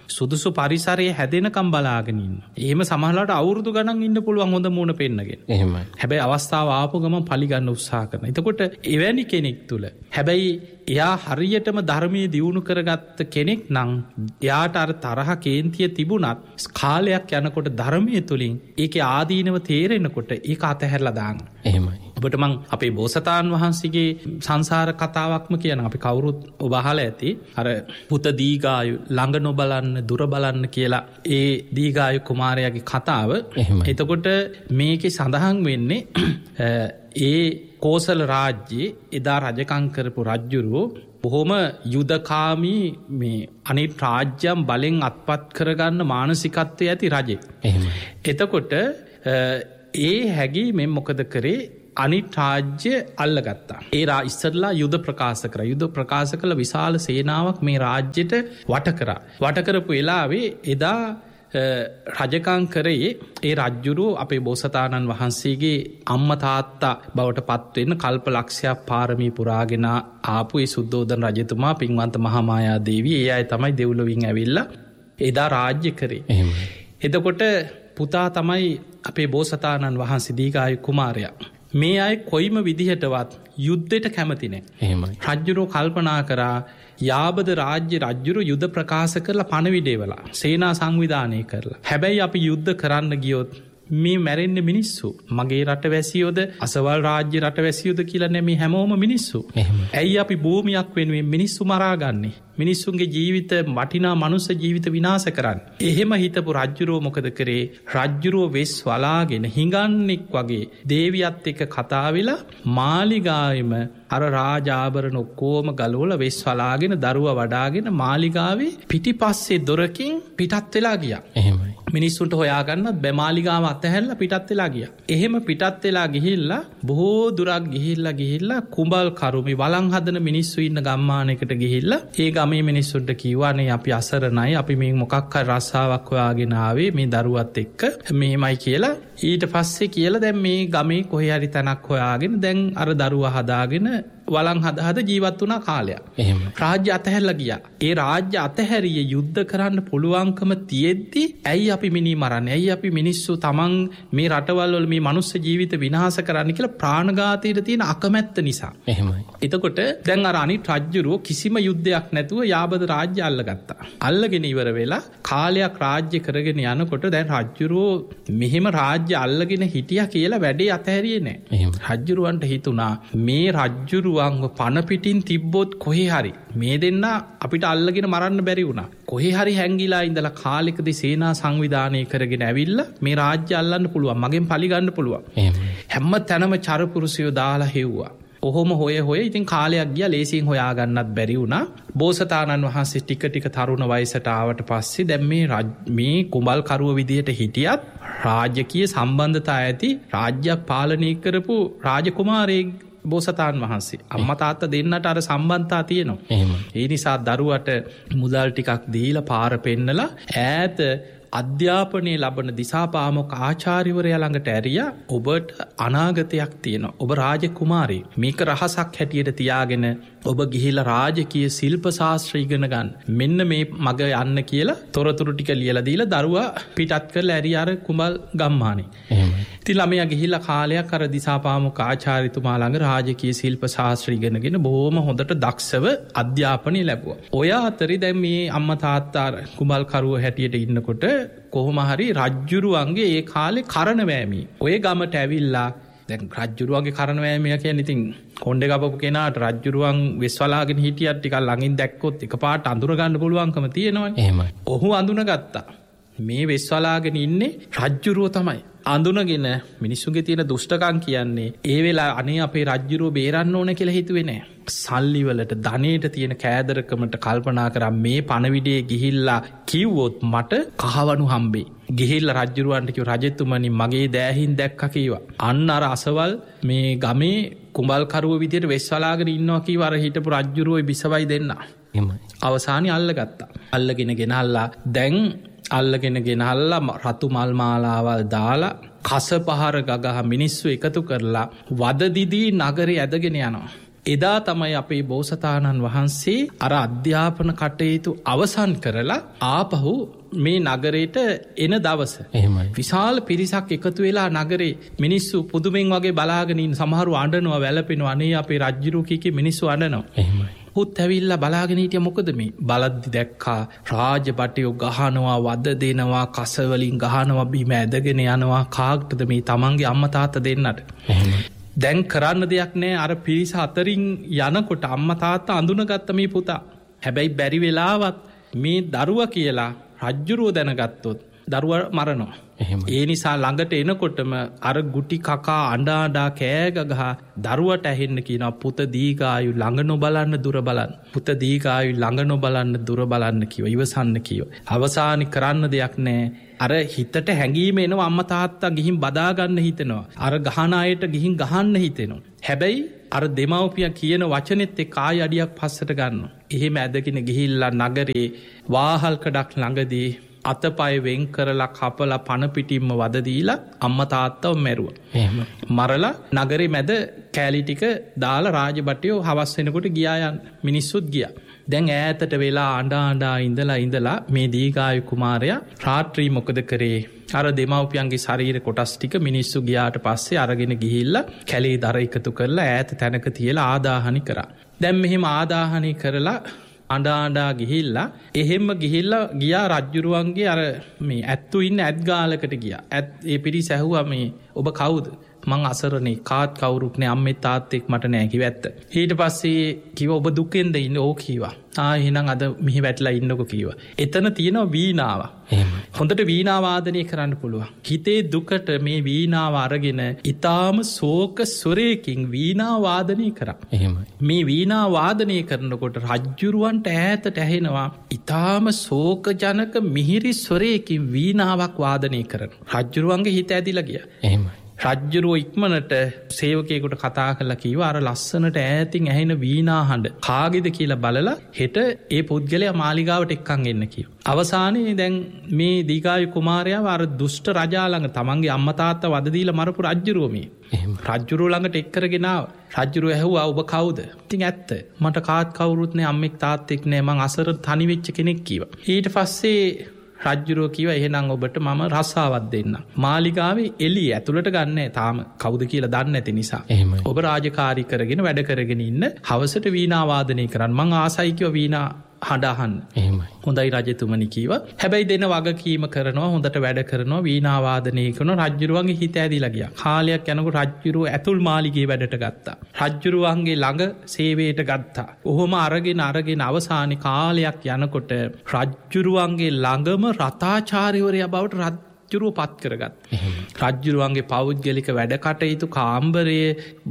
සුදුසු පරිසරයේ හැදෙනකම් බලාගෙන ඉන්න. එහෙම සමහරලාට අවුරුදු ගණන් ඉන්න පුළුවන් හොඳ මූණ පෙන්නගෙන. එහෙමයි. හැබැයි අවස්ථාව ආපු ගමන් පරිගන්න උත්සාහ කරනවා. එතකොට එවැනි කෙනෙක් තුල හැබැයි එයා හරියටම ධර්මයේ දියුණු කරගත්ත කෙනෙක් නම් එයාට අර තරහ කේන්තිය තිබුණත් කාලයක් යනකොට ධර්මයේ තුලින් ඒකේ ආදීනව තේරෙනකොට ඒක අතහැරලා දාන්න. එහෙමයි. ඔබට මං අපේ බෝසතාණන් වහන්සේගේ සංසාර කතාවක්ම කියන අපි කවුරුත් ඔබ අහලා ඇති. අර පුත දීඝායු ළඟ නොබලන්න දුර බලන්න කියලා ඒ දීඝායු කුමාරයාගේ කතාව. එතකොට මේකේ සඳහන් වෙන්නේ ඒ කෝසල රාජ්‍යයේ එදා රජකම් කරපු රජුරෝ බොහොම යුදකාමී මේ අනිත් රාජ්‍යම් බලෙන් අත්පත් කරගන්න මානසිකත්වය ඇති රජෙක්. එතකොට ඒ හැඟීමෙන් මොකද කරේ අනිත් රාජ්‍ය අල්ලගත්තා. ඒ රා ඉස්සරලා යුද ප්‍රකාශ කරා. යුද ප්‍රකාශ කළ විශාල සේනාවක් මේ රාජ්‍යට වට කරා. වට කරපු වෙලාවේ එදා රජකම් කරේ ඒ රජ්ජුරුව අපේ බෝසතාණන් වහන්සේගේ අම්මා තාත්තා බවට පත් වෙන්න කල්ප ලක්ෂයක් පාරමී පුරාගෙන ආපු ඒ සුද්ධෝදන රජතුමා පින්වන්ත මහාමායා දේවිය ඒ අය තමයි දෙව්ලොවින් ඇවිල්ලා එදා රාජ්‍ය කරේ. එතකොට පුතා තමයි අපේ බෝසතාණන් වහන්සේ දීඝායු කුමාරයා. මේ අය කොයිම විදිහටවත් යුද්ධයට කැමති නැහැ. රජ්ජුරුව කල්පනා කරා යාබද රාජ්‍ය රජ්ජුරු යුද ප්‍රකාශ කරලා පණවිඩේවලා සේනා සංවිධානය කරලා. හැබැයි අපි යුද්ධ කරන්න ගියොත් මේ මැරෙන්න මිනිස්සු මගේ රට වැසියෝද අසවල් රාජ්‍ය රට වැසියෝද කියලා නෙමේ හැමෝම මිනිස්සු. ඇයි අපි භූමියක් වෙනුවෙන් මිනිස්සු මරාගන්නේ? මිනිස්සුන්ගේ ජීවිත වටිනා මනුස්ස ජීවිත විනාශ කරන්න. එහෙම හිතපු රජ්ජුරුව මොකද කරේ? රජ්ජුරුව වෙස් වලාගෙන හිඟන්නෙක් වගේ දේවියත් එක්ක කතා වෙලා මාලිගාවෙම අර රාජාභරණ ඔක්කොම ගලවලා වෙස් වලාගෙන දරුවා වඩාගෙන මාලිගාවේ පිටිපස්සේ දොරකින් පිටත් වෙලා ගියා. එහෙමයි. මිනිස්සුන්ට හොයාගන්නත් බෑ මාලිගාව අතහැරලා පිටත් වෙලා ගියා. එහෙම පිටත් වෙලා ගිහිල්ලා බොහෝ දුරක් ගිහිල්ලා ගිහිල්ලා කුඹල් කරුමි වළං හදන මිනිස්සු ඉන්න ගම්මානයකට ගිහිල්ලා ඒ ගමේ මිනිස්සුන්ට කිව්වානේ අපි අසරණයි අපි මේ මොකක් හරි රස්සාවක් හොයාගෙන ආවේ මේ දරුවත් එක්ක මෙහෙමයි කියලා. ඊට පස්සේ කියලා දැන් මේ ගමේ කොහේ හරි තැනක් හොයාගෙන දැන් අර දරුවා හදාගෙන වළං හද හද ජීවත් වුණා කාලයක්. එහෙම. රාජ්‍ය අතහැරලා ගියා. ඒ රාජ්‍ය අතහැරියේ යුද්ධ කරන්න පුළුවන්කම තියෙද්දි ඇයි අපි මිනි මරන්නේ? ඇයි අපි මිනිස්සු තමන් මේ රටවල් වල මේ මනුස්ස ජීවිත විනාශ කරන්න කියලා ප්‍රාණඝාතයට තියෙන අකමැත්ත නිසා. එහෙමයි. එතකොට දැන් අර අනිත් රජ්ජුරුව කිසිම යුද්ධයක් නැතුව යාබද රාජ්‍ය අල්ලගත්තා. අල්ලගෙන ඉවර වෙලා කාලයක් රාජ්‍ය කරගෙන යනකොට දැන් රජ්ජුරුව මෙහෙම රාජ්‍ය අල්ලගෙන හිටියා කියලා වැඩේ අතහැරියේ නැහැ. එහෙම. රජ්ජුරුවන්ට හිතුණා මේ රජ්ජුරුව පන පිටින් තිබ්බොත් කොහේ හරි මේ දෙන්න අපිට අල්ලගෙන මරන්න බැරි වුණා. කොහේ හරි හැංගිලා ඉඳලා කාලෙකදී සේනා සංවිධානය කරගෙන ඇවිල්ලා මේ රාජ්‍ය අල්ලන්න පුළුවන්. මගෙන් පලි ගන්න පුළුවන්. හැම තැනම චරපුරුෂයෝ දාලා හෙව්වා. ඔහොම හොය හොය ඉතින් කාලයක් ගියා ලේසියෙන් හොයාගන්නත් බැරි වුණා. බෝසතාණන් වහන්සේ ටික ටික තරුණ වයසට ආවට පස්සේ දැන් මේ මේ කුඹල් කරුව විදියට හිටියත් රාජකීය සම්බන්ධතා ඇති රාජ්‍යයක් පාලනය කරපු රාජකුමාරයෙක් බෝසතාණන් වහන්සේ. අම්මා තාත්තා දෙන්නට අර සම්බන්ධතා තියෙනවා. ඒ නිසා දරුවට මුදල් ටිකක් දීලා පාර පෙන්නලා ඈත අධ්‍යාපනය ලබන දිසාපාමොක් ආචාර්යවරයා ළඟට ඇරියා ඔබට අනාගතයක් තියෙනවා. ඔබ රාජකුමාරී. මේක රහසක් හැටියට තියාගෙන ඔබ ගිහිල්ලා රාජකීය ශිල්ප ශාස්ත්‍ර ඉගෙන ගන්න. මෙන්න මේ මග යන්න කියලා තොරතුරු ටික ලියලා දීලා දරුවා පිටත් කරලා ඇරියා අර කුඹල් ගම්මානේ. එහෙමයි. ඉතින් ළමයා ගිහිල්ලා කාලයක් අර දිසාපාමොක් ආචාර්යතුමා ළඟ රාජකීය ශිල්ප ශාස්ත්‍ර ඉගෙනගෙන බොහොම හොඳට දක්ෂව අධ්‍යාපනය ලැබුවා. ඔය අතරේ දැන් මේ අම්මා තාත්තා කුඹල් කරුව හැටියට ඉන්නකොට කොහොම හරි රජ්ජුරුවන්ගේ ඒ කාලේ කරණවෑමී ඔය ගමට ඇවිල්ලා දැන් රජ්ජුරුවන්ගේ කරණවෑමිය කියන්නේ ඉතින් කොණ්ඩේ ගපපු කෙනාට රජ්ජුරුවන් වෙස්වලාගෙන හිටියත් ටිකක් ළඟින් දැක්කොත් එකපාරට අඳුර ගන්න පුළුවන්කම තියෙනවනේ. එහෙමයි. ඔහු අඳුනගත්තා. මේ වෙස්වලාගෙන ඉන්නේ රජ්ජුරුව තමයි. අඳුනගෙන මිනිස්සුන්ගේ තියෙන දුෂ්ටකම් කියන්නේ ඒ වෙලාව අනේ අපේ රජ්ජුරුව බේරන්න ඕන කියලා හිතුවේ නෑ. සල්ලි වලට ධනෙට තියෙන කෑදරකමට කල්පනා කරා මේ පණවිඩේ ගිහිල්ලා කිව්වොත් මට කහවණු හම්බෙයි. ගිහිල්ලා රජ්ජුරුවන්ට කිව්ව රජතුමනි මගේ දෑහින් දැක්කා කිව්වා. අන්න අර අසවල් මේ ගමේ කුඹල් කරුව විදියට වෙස්වලාගෙන ඉන්නවා කිව්වා අර හිටපු රජ්ජුරුවෝ බිසවයි දෙන්න. එහෙමයි. අවසානයේ අල්ලගත්තා. අල්ලගෙන ගෙනල්ලා දැන් අල්ලගෙන ගෙනල්ලා රතු මල් මාලාවල් දාලා කස පහර ගගහ මිනිස්සු එකතු කරලා වදදිදී නගරේ ඇදගෙන යනවා. එදා තමයි අපේ බෝසතාණන් වහන්සේ අර අධ්‍යාපන කටයුතු අවසන් කරලා ආපහු මේ නගරයට එන දවස. එහෙමයි. විශාල පිරිසක් එකතු වෙලා නගරේ මිනිස්සු පුදුමෙන් වගේ බලාගෙන ඉන්න, සමහරු අඬනවා, වැළපෙනවා, අනේ අපේ රජ්ජුරුව කීකේ මිනිස්සු අඬනවා. එහෙමයි. පුත් ඇවිල්ලා බලාගෙන හිටිය මොකද මේ? බලද්දි දැක්කා රාජබටයෝ ගහනවා, වද දෙනවා, කසවලින් ගහනවා, බිම ඇදගෙන යනවා. කාටද මේ? තමන්ගේ අම්මා තාත්තා දෙන්නට. එහෙමයි. දැන් කරන්න දෙයක් නෑ. අර පිරිස අතරින් යනකොට අම්මා තාත්තා අඳුනගත්ත මේ පුතා. හැබැයි බැරි වෙලාවත් මේ දරුවා කියලා රජ්ජුරුව දැනගත්තොත් දරුවා මරනවා. ඒ නිසා ළඟට එනකොටම අර ගුටි කකා අඬාඩා කෑගගහ දරුවට ඇහෙන්න කියනවා, පුත දීර්ඝායු, ළඟ නොබලන්න දුර බලන්න. පුත දීර්ඝායු, ළඟ නොබලන්න දුර බලන්න කිව්වා. ඉවසන්න කිව්වා. අවසානි කරන්න දෙයක් නෑ. අර හිතට හැඟීම එනවා, අම්මා තාත්තා ගිහින් බදා ගන්න හිතෙනවා. අර ගහන අයට ගිහින් ගහන්න හිතෙනවා. හැබැයි අර දෙමව්පියා කියන වචනෙත් එක්ක ආය අඩියක් පස්සට ගන්නවා. එහෙම ඇදගෙන ගිහිල්ලා නගරේ වාහල් කඩක් ළඟදී අතපය වෙන් කරලා කපලා පණ පිටින්ම වද දීලා අම්මා තාත්තව මැරුවා. එහෙම. මරලා නගරේ මැද කෑලි ටික දාලා රාජබටයෝ හවස් වෙනකොට ගියා යන්න. මිනිස්සුත් ගියා. දැන් ඈතට වෙලා අඬා අඬා ඉඳලා ඉඳලා මේ දීර්ඝායු කුමාරයා රාත්‍රී මොකද කරේ? අර දෙමව්පියන්ගේ ශරීර කොටස් ටික මිනිස්සු ගියාට පස්සේ අරගෙන ගිහිල්ලා කැලේ දර එකතු කරලා ඈත තැනක තියලා ආදාහනි කරා. දැන් මෙහෙම ආදාහනි කරලා අඩාඩා ගිහිල්ලා එහෙම ගිහිල්ලා ගියා රජ්ජුරුවන්ගේ අර මේ ඇත්තු ඉන්න ඇත් ගාලකට ගියා. ඇත් ඒ පිරිස ඇහුවා මේ ඔබ කවුද? මං අසරණේ, කාත් කවුරුත් නෑ, අම්මේ තාත්තෙක් මට නෑ කිව්වා ඇත්ත. ඊට පස්සේ කිව්වා ඔබ දුකෙන්ද ඉන්නේ? ඕ කිව්වා. ආ එහෙනම් අද මෙහි වැටලා ඉන්නකෝ කිව්වා. එතන තියෙනවා වීණාව. එහෙමයි. හොඳට වීණා වාදනය කරන්න පුළුවන්. හිතේ දුකට මේ වීණාව අරගෙන ඊටාම ශෝක ස්වරයකින් වීණා වාදනය කරා. එහෙමයි. මේ වීණා වාදනය කරනකොට රජ්ජුරුවන්ට ඈතට ඇහෙනවා ඊටාම ශෝකජනක මිහිරි ස්වරයකින් වීණාවක් වාදනය කරන. රජ්ජුරුවන්ගේ හිත ඇදිලා ගියා. එහෙමයි. රජ්ජුරුව ඉක්මනට සේවකයෙකුට කතා කරලා කිව්වා අර ලස්සනට ඈතින් ඇහෙන වීණා හඬ කාගේද කියලා බලලා හෙට ඒ පුද්ගලයා මාලිගාවට එක්කන් එන්න කිව්වා. අවසානයේ දැන් මේ දීර්ඝායු කුමාරයාව අර දුෂ්ට රජා ළඟ තමන්ගේ අම්මා තාත්තා වද දීලා මරපු රජ්ජුරුව මේ. එහෙම. රජ්ජුරුව ළඟට එක්කරගෙන ආවා. රජ්ජුරුව ඇහුවා ඔබ කවුද? ඉතින් ඇත්ත. මට කාත් කවුරුත් නෑ, අම්මෙක් තාත්තෙක් නෑ, මං අසර තනි වෙච්ච කෙනෙක් කිව්වා. ඊට පස්සේ රජ්ජුරුව කිව්වා එහෙනම් ඔබට මම රස්සාවක් දෙන්න. මාලිගාවේ එළිය ඇතුළට ගන්නෑ, තාම කවුද කියලා දන්නේ නැති නිසා. එහෙමයි. ඔබ රාජකාරී කරගෙන වැඩ කරගෙන ඉන්න, හවසට වීණා වාදනය කරන්න. මං ආසයි කිව්වා වීණා හඬ අහන්න. එහෙමයි. හොඳයි රජතුමනි කිව්වා. හැබැයි දෙන වගකීම කරනවා, හොඳට වැඩ කරනවා, වීණා වාදනය කරනවා. රජ්ජුරුවන්ගේ හිත ඇදිලා ගියා. කාලයක් යනකොට රජ්ජුරුව ඇතුල් මාලිගයේ වැඩට ගත්තා. රජ්ජුරුවන්ගේ ළඟ සේවයට ගත්තා. ඔහොම අරගෙන අරගෙන අවසානයේ කාලයක් යනකොට රජ්ජුරුවන්ගේ ළඟම රතාචාර්යවරයා බවට රජ්ජුරුව පත් කරගත්තා. රජ්ජුරුවන්ගේ පෞද්ගලික වැඩ කටයුතු, කාමරයේ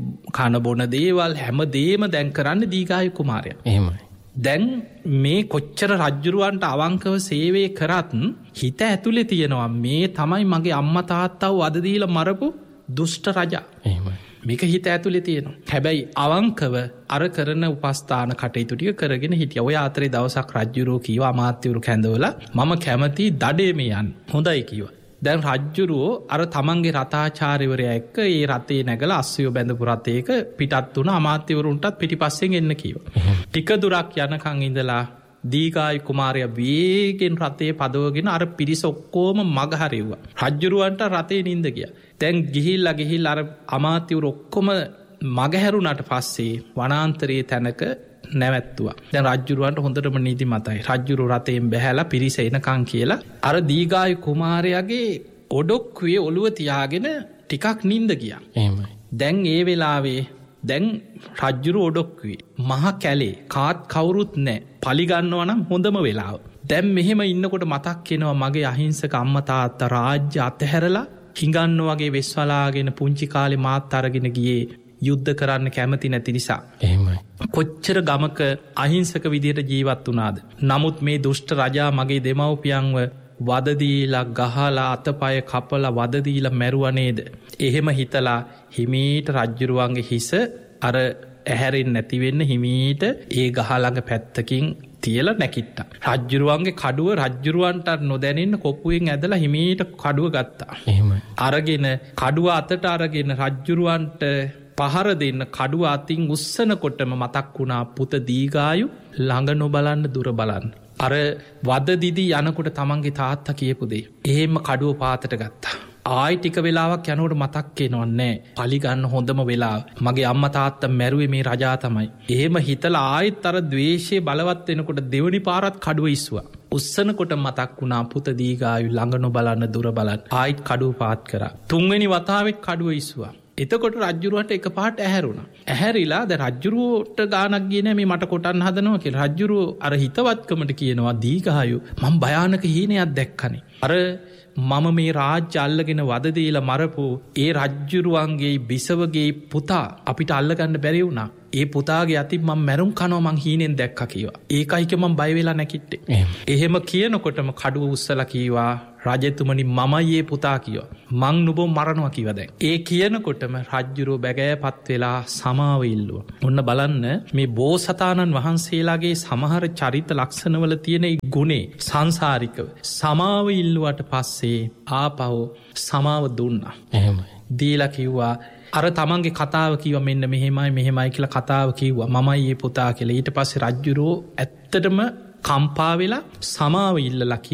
කන බොන දේවල් හැමදේම දැන් කරන්නේ දීර්ඝායු කුමාරයා. එහෙමයි. දැන් මේ කොච්චර රජ්ජුරුවන්ට අවංකව සේවය කරත් හිත ඇතුලේ තියෙනවා මේ තමයි මගේ අම්මා තාත්තව වද දීලා මරපු දුෂ්ට රජා. එහෙමයි. මේක හිත ඇතුලේ තියෙනවා. හැබැයි අවංකව අර කරන උපස්ථාන කටයුතු ටික කරගෙන හිටියා. ඔය ආතරේ දවසක් රජ්ජුරුව කීවා අමාත්‍යවරු කැඳවලා මම කැමති දඩේමේ යන්න. හොඳයි කිව්වා. දැන් රජ්ජුරුවෝ අර තමන්ගේ රතාචාර්යවරයා එක්ක ඒ රතේ නැගලා අස්සයෝ බැඳපු රතේක පිටත් වුණ අමාත්‍යවරුන්ටත් පිටිපස්සෙන් එන්න කිව්වා. ටික දුරක් යනකන් ඉඳලා දීර්ඝායු කුමාරයා වේගෙන් රතේ පදවගෙන අර පිරිස ඔක්කොම මග හරිව්වා. රජ්ජුරුවන්ට රතේ නිඳ ගියා. දැන් ගිහිල්ලා ගිහිල්ලා අර අමාත්‍යවරු ඔක්කොම මග හැරුණාට පස්සේ වනාන්තරයේ තැනක නැවැත්තුවා. දැන් රජ්ජුරුවන්ට හොඳටම නිදි මතයි. රජ්ජුරුව රතෙන් බැහැලා පිරිස එනකන් කියලා අර දීර්ඝායු කුමාරයාගේ ඔඩොක්කුවේ ඔළුව තියාගෙන ටිකක් නිින්ද ගියා. එහෙමයි. දැන් ඒ වෙලාවේ දැන් රජ්ජුරුව ඔඩොක්කුවේ මහ කැලේ කාත් කවුරුත් නැහැ. පලිගන්නවා නම් හොඳම වෙලාව. දැන් මෙහෙම ඉන්නකොට මතක් වෙනවා මගේ අහිංසක අම්මා තාත්තා රාජ්‍ය අතහැරලා හිඟන්න වගේ වෙස්වලාගෙන පුංචි කාලේ මාත් අරගෙන ගියේ යුද්ධ කරන්න කැමති නැති නිසා. එහෙමයි. කොච්චර ගමක අහිංසක විදියට ජීවත් වුණාද. නමුත් මේ දුෂ්ට රජා මගේ දෙමව්පියන්ව වදදීලා ගහලා අතපය කපලා වදදීලා මැරුවා නේද? එහෙම හිතලා හිමීට රජ්ජුරුවන්ගේ හිස අර ඇහැරෙන් නැතිවෙන්න හිමීට ඒ ගහළඟ පැත්තකින් තියලා නැකිට්ටා. රජ්ජුරුවන්ගේ කඩුව රජ්ජුරුවන්ට නොදැනෙන්න කොප්පුවෙන් ඇදලා හිමීට කඩුව ගත්තා. එහෙමයි. අරගෙන කඩුව අතට අරගෙන රජ්ජුරුවන්ට පහර දෙන්න කඩුව අතින් උස්සනකොටම මතක් වුණා පුත දීගායු ළඟ නොබලන්න දුර බලන්න. අර වද දිදී යනකොට තමන්ගේ තාත්තා කියපුදේ. එහෙම කඩුව පාතට ගත්තා. ආයි ටික වෙලාවක් යනකොට මතක්කේ නොන්නේ පලිගන්න හොඳම වෙලා මගේ අම්ම තාත්ත මැරුවේ මේ රජා තමයි. එහෙම හිතල ආයිත් අර දවේශය බලවත් වෙනකොට දෙවනි පාරත් කඩුව ඉස්වා. උස්සනකොට මතක් වුණා පුත දීගායු ළඟ නොබලන්න දුර බලන්න. ආයිත් කඩුව පාත් කරා. තුන්වෙනි වතාවෙත් කඩුව ඉස්වා. එතකොට රජ්ජුරුවට එක පාට ඇහැරුණ. ඇහැරිලා ද රජ්ජුරුවට ගානක් ගෙන මේ මට කොටන් හදනවා කිය රජ්ජුරුව අර හිතවත්කමට කියනවා දීගායු මං භයානක හීනයක් දැක්කනේ. අර මම මේ රාජ්‍ය අල්ලගෙන වදදීල මරපු ඒ රජ්ජුරුවන්ගේ බිසවගේ පුතා අපිට අල්ලගන්න බැරි වුණා. ඒ පුතාගේ අති මං මැරුම් කනෝ මං හීනෙන් දැක්ක කියවා. ඒකයික මං බයිවෙලා නැකිට්ටේ. එහෙම කියනකොටම කඩුව උස්සල කීවා රජතුමනි මමයේ පුතා කියව. මං නුබෝ මරණවා කිව දැන්. ඒ කියනකොටම රජ්ජුරුව බැගෑ පත් වෙලා සමාව ඉල්ලුව. ඔන්න බලන්න මේ බෝසතාණන් වහන්සේලාගේ සමහර චරිත ලක්ෂණවල තියෙන ගුණේ සංසාරිකව සමාව ඉල්ලුවට පස්සේ ආපහු සමාව දුන්නා. එහෙමයි. දීලා කිව්වා අර තමන්ගේ කතාව කිව මෙන්න මෙහෙමයි මෙහෙමයි කියලා කතාව කිව්වා මමයි ඒ පුතා කියලා. ඊට පස්සේ රජ්ජුරුවෝ ඇත්තටම කම්පා වෙලා සමාව ඉල්ලලා